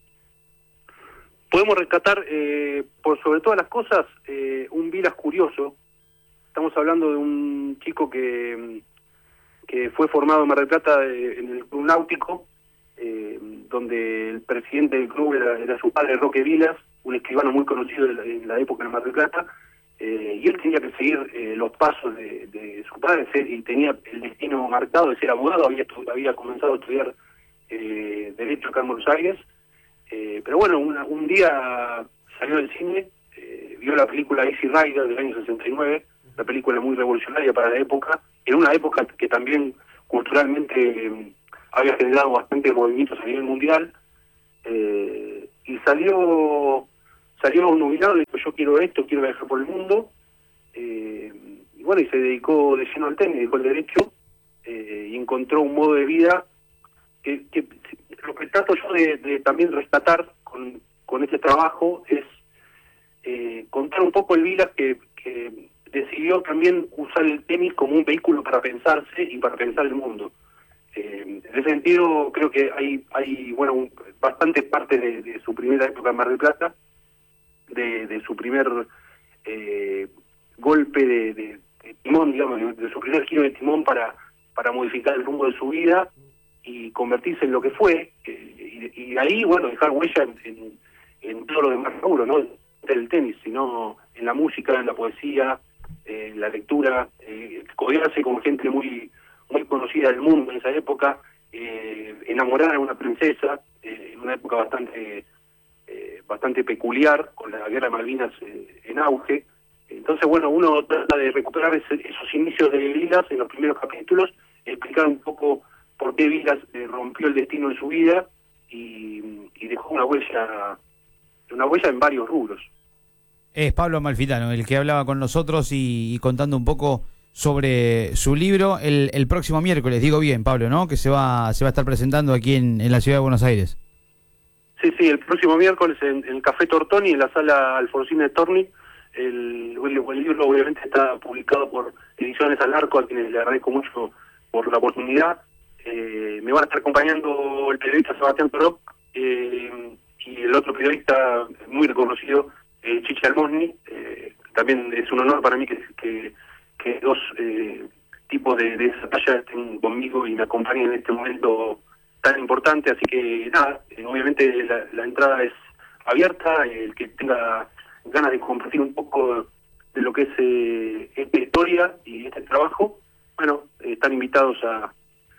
Speaker 17: Podemos rescatar, eh, por sobre todas las cosas, eh, un Vilas curioso. Estamos hablando de un chico que, que fue formado en Mar del Plata eh, en el Club Náutico, eh, donde el presidente del club era, era su padre, Roque Vilas, un escribano muy conocido en la, en la época en Mar del Plata, eh, y él tenía que seguir eh, los pasos de, de su padre, y tenía el destino marcado de ser abogado. Había, había comenzado a estudiar eh, Derecho acá en Buenos Aires, eh, pero bueno, una, un día salió del cine, eh, vio la película Easy Rider del año sesenta y nueve, una película muy revolucionaria para la época, en una época que también culturalmente eh, había generado bastantes movimientos a nivel mundial, eh, y salió salió nubilado y dijo, yo quiero esto, quiero viajar por el mundo, eh, y bueno, y se dedicó de lleno al tenis, dejó el derecho, eh, y encontró un modo de vida que, que lo que trato yo de, de también rescatar con, con este trabajo es eh, contar un poco el Vilas que, que decidió también usar el tenis como un vehículo para pensarse y para pensar el mundo. Eh, en ese sentido creo que hay hay bueno un, bastante parte de, de su primera época en Mar del Plata, de, de su primer eh, golpe de, de, de timón, digamos, de, de su primer giro de timón para para modificar el rumbo de su vida y convertirse en lo que fue, eh, y, y ahí, bueno, dejar huella en, en, en todo lo demás rubro, no del tenis, sino en la música, en la poesía, eh, en la lectura, eh, codearse con gente muy muy conocida del mundo en esa época, eh, enamorar a una princesa, eh, en una época bastante eh, bastante peculiar, con la guerra de Malvinas eh, en auge. Entonces, bueno, uno trata de recuperar ese, esos inicios de Vilas en los primeros capítulos, explicar un poco por qué Vilas eh, rompió el destino de su vida y, y dejó una huella, una huella en varios rubros.
Speaker 2: Es Pablo Amalfitano el que hablaba con nosotros y, y contando un poco sobre su libro el, el próximo miércoles, digo bien, Pablo, ¿no? Que se va se va a estar presentando aquí en, en la ciudad de Buenos Aires.
Speaker 17: Sí, sí, el próximo miércoles en, en el Café Tortoni, en la sala Alfonsín de Torni. El, el, el libro obviamente está publicado por Ediciones Al Arco, a quienes le agradezco mucho por la oportunidad. Eh, me van a estar acompañando el periodista Sebastián Peró eh, y el otro periodista muy reconocido, eh, Chichi Almosni. Eh, también es un honor para mí que, que, que dos eh, tipos de, de esa talla estén conmigo y me acompañen en este momento tan importante. Así que nada, eh, obviamente la, la entrada es abierta, el que tenga ganas de compartir un poco de lo que es eh, esta historia y este trabajo, bueno, eh, están invitados a,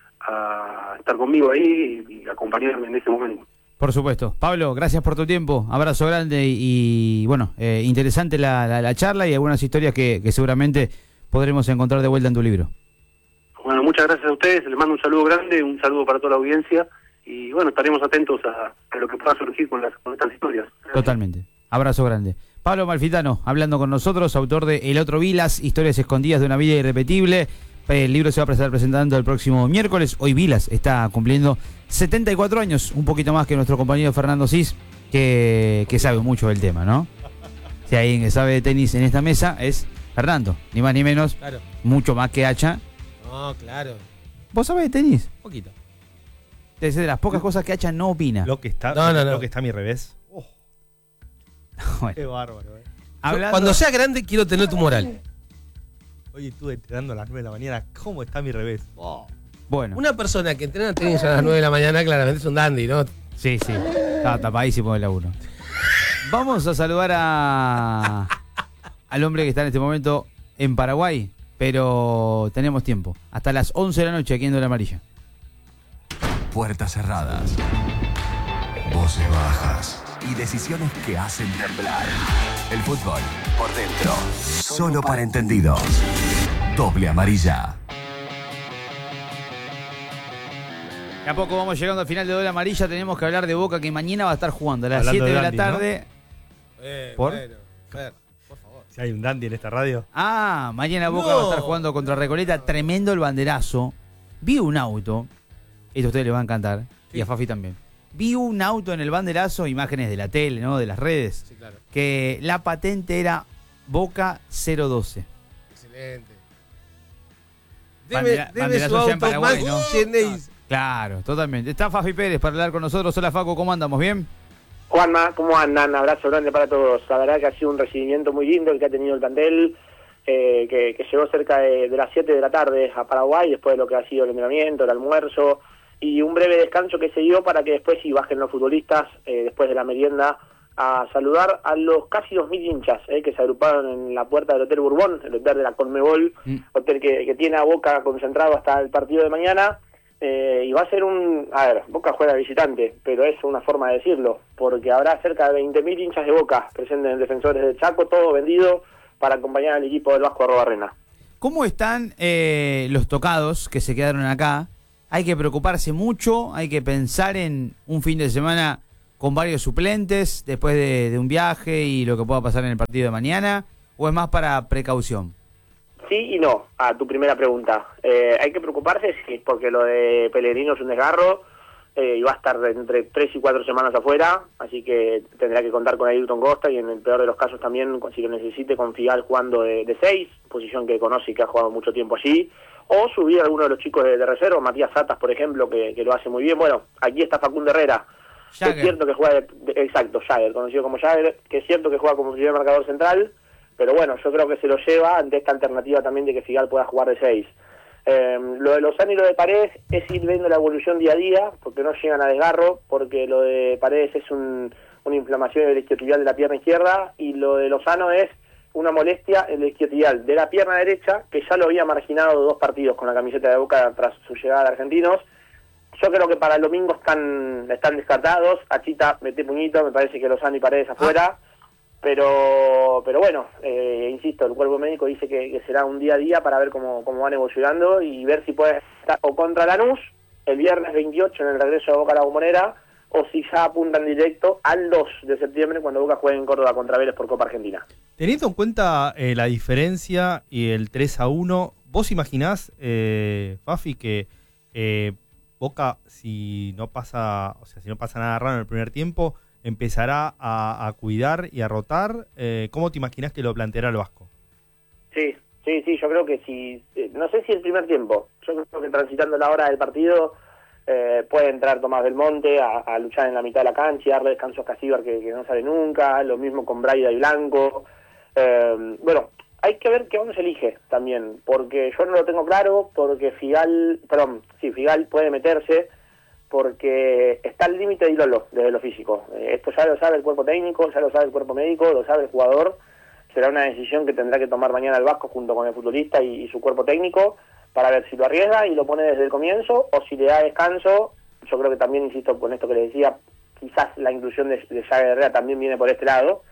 Speaker 17: a estar conmigo ahí y, y acompañarme en ese momento.
Speaker 2: Por supuesto. Pablo, gracias por tu tiempo, abrazo grande y, y bueno, eh, interesante la, la, la charla y algunas historias que, que seguramente podremos encontrar de vuelta en tu libro.
Speaker 17: Bueno, muchas gracias a ustedes, les mando un saludo grande, un saludo para toda la audiencia y bueno, estaremos atentos a, a lo que pueda surgir con, las, con estas historias.
Speaker 2: Totalmente. Abrazo grande. Pablo Amalfitano, hablando con nosotros, autor de El Otro Vilas, Historias Escondidas de una Vida Irrepetible. El libro se va a estar presentando el próximo miércoles. Hoy Vilas está cumpliendo setenta y cuatro años, un poquito más que nuestro compañero Fernando Cis, que, que sabe mucho del tema, ¿no? Si hay alguien que sabe de tenis en esta mesa es Fernando, ni más ni menos,
Speaker 4: Claro.
Speaker 2: mucho más que Hacha.
Speaker 4: No, claro.
Speaker 2: ¿Vos sabés de tenis?
Speaker 4: Un poquito.
Speaker 2: Es de las pocas cosas que Hacha no opina.
Speaker 1: Lo que está,
Speaker 4: No, no, no.
Speaker 1: Lo que está a mi revés. Oh,
Speaker 2: Bueno.
Speaker 1: qué bárbaro, eh.
Speaker 2: Hablando-
Speaker 4: Cuando sea grande quiero tener tu moral.
Speaker 1: Hoy estuve entrenando a las nueve de la mañana. ¿Cómo está a mi revés? Oh.
Speaker 2: Bueno,
Speaker 4: Una persona que entrena tenis a las nueve de la mañana claramente es un dandy, ¿no?
Speaker 2: sí, sí, está tapadísimo el laburo. Vamos a saludar a al hombre que está en este momento en Paraguay, pero tenemos tiempo. Hasta las once de la noche aquí en Doble Amarilla.
Speaker 7: Puertas cerradas, voces bajas y decisiones que hacen temblar. El fútbol por dentro, solo para entendidos. Doble Amarilla.
Speaker 2: De a poco vamos llegando al final de Doble Amarilla. Tenemos que hablar de Boca, que mañana va a estar jugando a las
Speaker 1: Hablando
Speaker 2: siete de,
Speaker 1: de
Speaker 2: la
Speaker 1: Dandy, ¿no?
Speaker 2: tarde.
Speaker 4: Eh,
Speaker 2: ¿Por?
Speaker 4: Bueno, Fer, por favor.
Speaker 1: Si hay un dandy en esta radio.
Speaker 2: Ah, mañana Boca
Speaker 4: No.
Speaker 2: va a estar jugando contra Recoleta. Tremendo el banderazo. Vi un auto. Esto a ustedes les va a encantar. Y a Fafi también. Vi un auto en el banderazo, imágenes de la tele, ¿no? De las redes.
Speaker 4: Sí, claro.
Speaker 2: Que la patente era Boca cero doce.
Speaker 4: Excelente.
Speaker 2: Bandera-
Speaker 4: Debe, debe
Speaker 2: banderazo
Speaker 4: su
Speaker 2: ya en
Speaker 4: auto
Speaker 2: Paraguay,
Speaker 4: más
Speaker 2: ¿no?
Speaker 4: Genéis.
Speaker 2: Claro, totalmente. Está Fafi Pérez para hablar con nosotros. Hola Facu, ¿cómo andamos? ¿Bien?
Speaker 18: Juanma, ¿cómo andan? Abrazo grande para todos. La verdad que ha sido un recibimiento muy lindo el que ha tenido el plantel, eh, que, que llegó cerca de, de las siete de la tarde a Paraguay, después de lo que ha sido el entrenamiento, el almuerzo, y un breve descanso que se dio para que después sí bajen los futbolistas, eh, después de la merienda, a saludar a los casi dos mil hinchas eh, que se agruparon en la puerta del Hotel Bourbon, el hotel de la Conmebol,
Speaker 2: Mm.
Speaker 18: hotel que, que tiene a Boca concentrado hasta el partido de mañana. Eh, y va a ser un... A ver, Boca juega visitante, pero es una forma de decirlo, porque habrá cerca de veinte mil hinchas de Boca presentes en Defensores del Chaco, todo vendido, para acompañar al equipo del Vasco Arrobarrena.
Speaker 2: ¿Cómo están eh, los tocados que se quedaron acá? ¿Hay que preocuparse mucho? ¿Hay que pensar en un fin de semana con varios suplentes después de, de un viaje y lo que pueda pasar en el partido de mañana? ¿O es más para precaución?
Speaker 18: Sí y no, a tu primera pregunta. Eh, hay que preocuparse, sí, porque lo de Pellegrino es un desgarro eh, y va a estar entre tres y cuatro semanas afuera, así que tendrá que contar con Ayrton Costa y en el peor de los casos también, si lo necesite, con Figal jugando de, de seis, posición que conoce y que ha jugado mucho tiempo allí, o subir a alguno de los chicos de, de reserva, Matías Satas, por ejemplo, que, que lo hace muy bien. Bueno, aquí está Facundo Herrera,
Speaker 2: Jagger.
Speaker 18: Es cierto que juega, de, de, exacto, Jagger, conocido como Jagger, que es cierto que juega como primer marcador central, pero bueno, yo creo que se lo lleva ante esta alternativa también de que Figal pueda jugar de seis. Eh, lo de Lozano y lo de Paredes es ir viendo la evolución día a día, porque no llegan a desgarro, porque lo de Paredes es un, una inflamación del isquiotibial de la pierna izquierda, y lo de Lozano es una molestia en el isquiotibial de la pierna derecha, que ya lo había marginado dos partidos con la camiseta de Boca tras su llegada a Argentinos. Yo creo que para el domingo están están descartados. Achita, mete puñito, me parece que Lozano y Paredes afuera. Ah. Pero pero bueno, eh, insisto, el cuerpo médico dice que, que será un día a día para ver cómo, cómo van evolucionando y ver si puede estar o contra Lanús el viernes veintiocho en el regreso de Boca a la Bombonera, o si ya apuntan directo al dos de septiembre cuando Boca juegue en Córdoba contra Vélez por Copa Argentina.
Speaker 1: Teniendo en cuenta eh, la diferencia y el tres a uno, ¿vos imaginás, eh, Fafi, que eh, Boca, si no pasa, o sea, si no pasa nada raro en el primer tiempo, empezará a, a cuidar y a rotar? Eh, ¿Cómo te imaginás que lo planteará el Vasco?
Speaker 18: Sí, sí, sí, yo creo que si, eh, no sé si el primer tiempo, yo creo que transitando la hora del partido eh, puede entrar Tomás Belmonte a, a luchar en la mitad de la cancha y darle descanso a Casíbar que, que no sale nunca, lo mismo con Braida y Blanco. Eh, bueno, hay que ver qué once se elige también, porque yo no lo tengo claro, porque Figal, perdón, sí, Figal puede meterse, porque está al límite de Lolo desde lo físico. Eh, esto ya lo sabe el cuerpo técnico, ya lo sabe el cuerpo médico, lo sabe el jugador. Será una decisión que tendrá que tomar mañana el Vasco junto con el futbolista y, y su cuerpo técnico para ver si lo arriesga y lo pone desde el comienzo o si le da descanso. Yo creo que también, insisto, con esto que les decía, quizás la inclusión de, de Jagger Herrera también viene por este lado.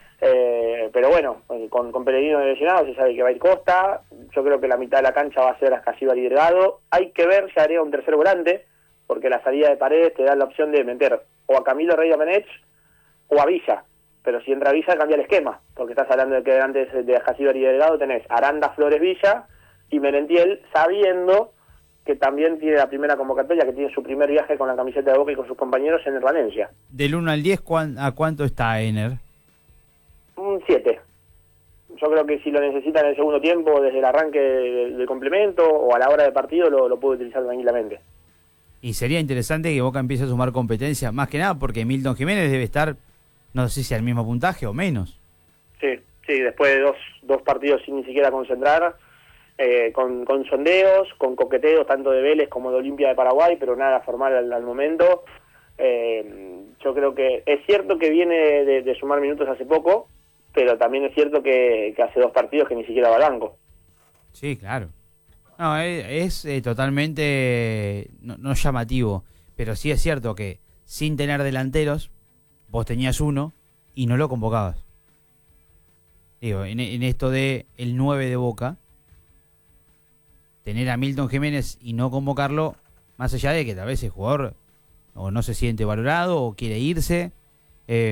Speaker 18: Eh, pero bueno, eh, con, con Pellegrino lesionado se sabe que va a ir Costa. Yo creo que la mitad de la cancha va a ser Ascasíbar y Delgado. Hay que ver si agrega un tercer volante, porque la salida de Paredes te da la opción de meter o a Camilo Rey Domenech o a Villa. Pero si entra Villa cambia el esquema, porque estás hablando de que antes de Ascasíbar y Delgado tenés Aranda, Flores, Villa y Merentiel, sabiendo que también tiene la primera convocatoria, que tiene su primer viaje con la camiseta de Boca y con sus compañeros en el Valencia.
Speaker 2: Del uno al diez, ¿a cuánto está Ener?
Speaker 18: Un siete. Yo creo que si lo necesita en el segundo tiempo, desde el arranque del, del complemento o a la hora de partido, lo, lo puede utilizar tranquilamente.
Speaker 2: Y sería interesante que Boca empiece a sumar competencia, más que nada porque Milton Jiménez debe estar, no sé si al mismo puntaje o menos.
Speaker 18: Sí, sí, después de dos, dos partidos sin ni siquiera concentrar, eh, con, con sondeos, con coqueteos tanto de Vélez como de Olimpia de Paraguay, pero nada formal al, al momento. Eh, yo creo que es cierto que viene de, de sumar minutos hace poco, pero también es cierto que, que hace dos partidos que ni siquiera va al banco.
Speaker 2: Sí, claro. No, es, es eh, totalmente no, no llamativo, pero sí es cierto que sin tener delanteros, vos tenías uno y no lo convocabas. Digo, en, en esto de el nueve de Boca, tener a Milton Jiménez y no convocarlo, más allá de que tal vez el jugador o no se siente valorado o quiere irse, eh,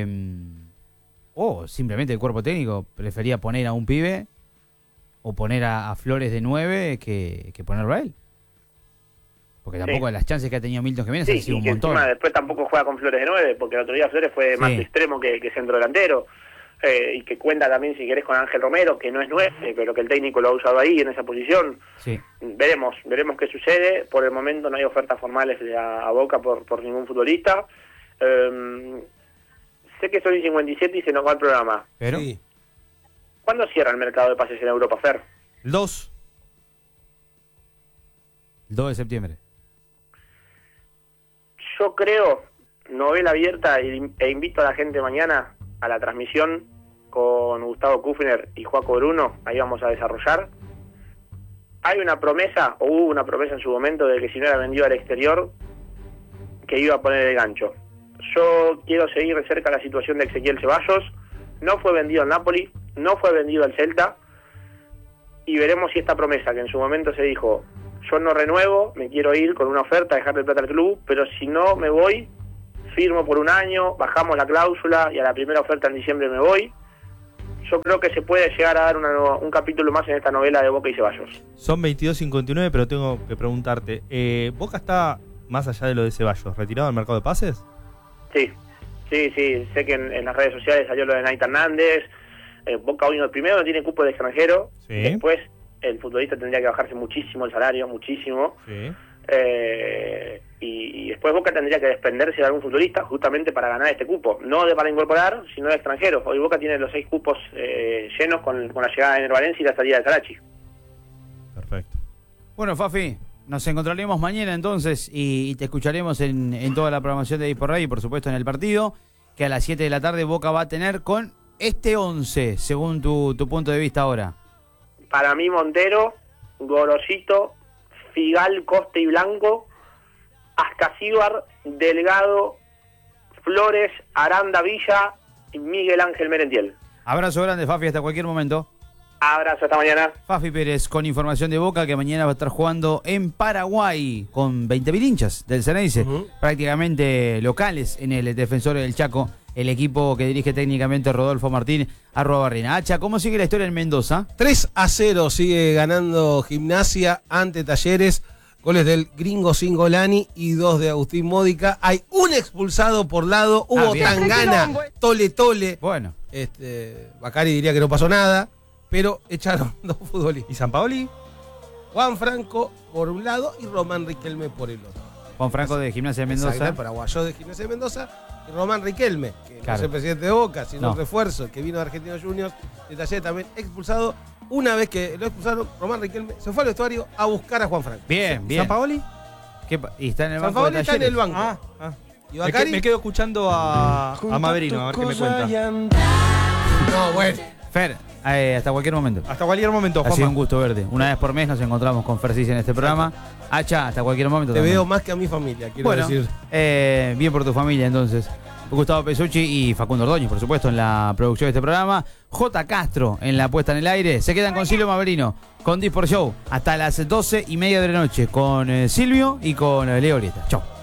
Speaker 2: o simplemente el cuerpo técnico prefería poner a un pibe o poner a, a Flores de nueve que, que ponerlo a él. Porque tampoco sí. Las chances que ha tenido Milton Jiménez
Speaker 18: sí,
Speaker 2: han sido
Speaker 18: y
Speaker 2: un
Speaker 18: que
Speaker 2: montón.
Speaker 18: Encima después tampoco juega con Flores de nueve, porque el otro día Flores fue
Speaker 2: Sí.
Speaker 18: más extremo que, que centro delantero. Eh, y que cuenta también, si querés, con Ángel Romero, que no es nueve, pero que el técnico lo ha usado ahí en esa posición.
Speaker 2: Sí.
Speaker 18: Veremos, veremos qué sucede. Por el momento no hay ofertas formales a, a Boca por, por ningún futbolista. Eh, sé que son y cincuenta y siete y se nos va el programa.
Speaker 2: Pero
Speaker 4: Sí.
Speaker 18: ¿Cuándo cierra el mercado de pases en Europa, Fer?
Speaker 1: El dos.
Speaker 2: el dos de septiembre.
Speaker 18: Yo creo, novela abierta, e e invito a la gente mañana a la transmisión con Gustavo Kufner y Joaco Bruno, ahí vamos a desarrollar. Hay una promesa, o hubo una promesa en su momento, de que si no era vendido al exterior, que iba a poner el gancho. Yo quiero seguir de cerca la situación de Ezequiel Ceballos. No fue vendido al Napoli, no fue vendido al Celta, y veremos si esta promesa que en su momento se dijo, yo no renuevo, me quiero ir con una oferta, dejarle plata al club, pero si no me voy, firmo por un año, bajamos la cláusula y a la primera oferta en diciembre me voy. Yo creo que se puede llegar a dar una, un capítulo más en esta novela de Boca y Ceballos.
Speaker 1: Son veintidós cincuenta y nueve, pero tengo que preguntarte, eh, ¿Boca está, más allá de lo de Ceballos, retirado del mercado de pases?
Speaker 18: Sí, sí, sí, sé que en, en las redes sociales salió lo de Naita Hernández. eh, Boca hoy no, primero no tiene cupo de extranjero,
Speaker 1: Sí.
Speaker 18: después el futbolista tendría que bajarse muchísimo el salario, muchísimo.
Speaker 1: Sí.
Speaker 18: Eh, y, y después Boca tendría que desprenderse de algún futbolista justamente para ganar este cupo, no de para incorporar, sino de extranjeros. Hoy Boca tiene los seis cupos eh, llenos con, con la llegada de Ener Valencia y la salida de Sarachi.
Speaker 1: Perfecto.
Speaker 2: Bueno, Fafi, nos encontraremos mañana entonces y, y te escucharemos en, en toda la programación de Dispor Rey y por supuesto en el partido, que a las siete de la tarde Boca va a tener con este once, según tu, tu punto de vista ahora.
Speaker 18: Para mí Montero, Gorosito, Figal, Costa y Blanco, Ascasíbar, Delgado, Flores, Aranda Villa y Miguel Ángel Merentiel.
Speaker 2: Abrazo grande, Fafi, hasta cualquier momento.
Speaker 18: Abrazo, hasta mañana.
Speaker 2: Fafi Pérez con información de Boca, que mañana va a estar jugando en Paraguay con veinte mil hinchas del Ceneice, uh-huh. prácticamente locales en el Defensor del Chaco, el equipo que dirige técnicamente Rodolfo Martín, arroba Barrena. Hacha, ¿cómo sigue la historia en Mendoza?
Speaker 4: tres a cero sigue ganando Gimnasia ante Talleres. Goles del Gringo Singolani y dos de Agustín Módica. Hay un expulsado por lado. Hubo
Speaker 2: Ah, bien.
Speaker 4: Tangana, tole tole.
Speaker 2: Bueno.
Speaker 4: Este, Bacari diría que no pasó nada, pero echaron dos futbolistas.
Speaker 1: ¿Y Sampaoli?
Speaker 4: Juan Franco por un lado y Román Riquelme por el otro.
Speaker 2: Juan Franco de Gimnasia de Mendoza.
Speaker 4: Exacto, paraguayo de Gimnasia de Mendoza y Román Riquelme, que
Speaker 2: Claro.
Speaker 4: no es el presidente de Boca, sino
Speaker 2: No.
Speaker 4: el refuerzo que vino de Argentinos Juniors de Talleres, también expulsado. Una vez que lo expulsaron, Román Riquelme se fue al vestuario a buscar a Juan Franco.
Speaker 2: Bien, bien.
Speaker 1: ¿Sampaoli?
Speaker 2: ¿Qué pa- ¿Y está en el
Speaker 4: San
Speaker 2: banco
Speaker 4: Paoli
Speaker 2: de
Speaker 4: está en
Speaker 2: Talleres?
Speaker 4: el banco.
Speaker 1: Ah, ah.
Speaker 4: ¿Y
Speaker 1: Me,
Speaker 4: Bacari?
Speaker 1: que- me quedo escuchando a, a Maverino, a ver qué me cuenta.
Speaker 4: No, bueno.
Speaker 2: Fer, eh, hasta cualquier momento.
Speaker 1: Hasta cualquier momento,
Speaker 2: Ha sido
Speaker 1: Juanma.
Speaker 2: un gusto verte. Una vez por mes nos encontramos con Fercis en este programa. Hacha, hasta cualquier momento.
Speaker 4: Te
Speaker 2: también.
Speaker 4: veo más que a mi familia, quiero
Speaker 2: Bueno,
Speaker 4: decir.
Speaker 2: eh, bien por tu familia entonces. Gustavo Pesucci y Facundo Ordóñez, por supuesto, en la producción de este programa. J. Castro en la puesta en el aire. Se quedan con Silvio Maverino, con Dispor Show, hasta las doce y media de la noche, con eh, Silvio y con eh, Leo Orieta. Chau.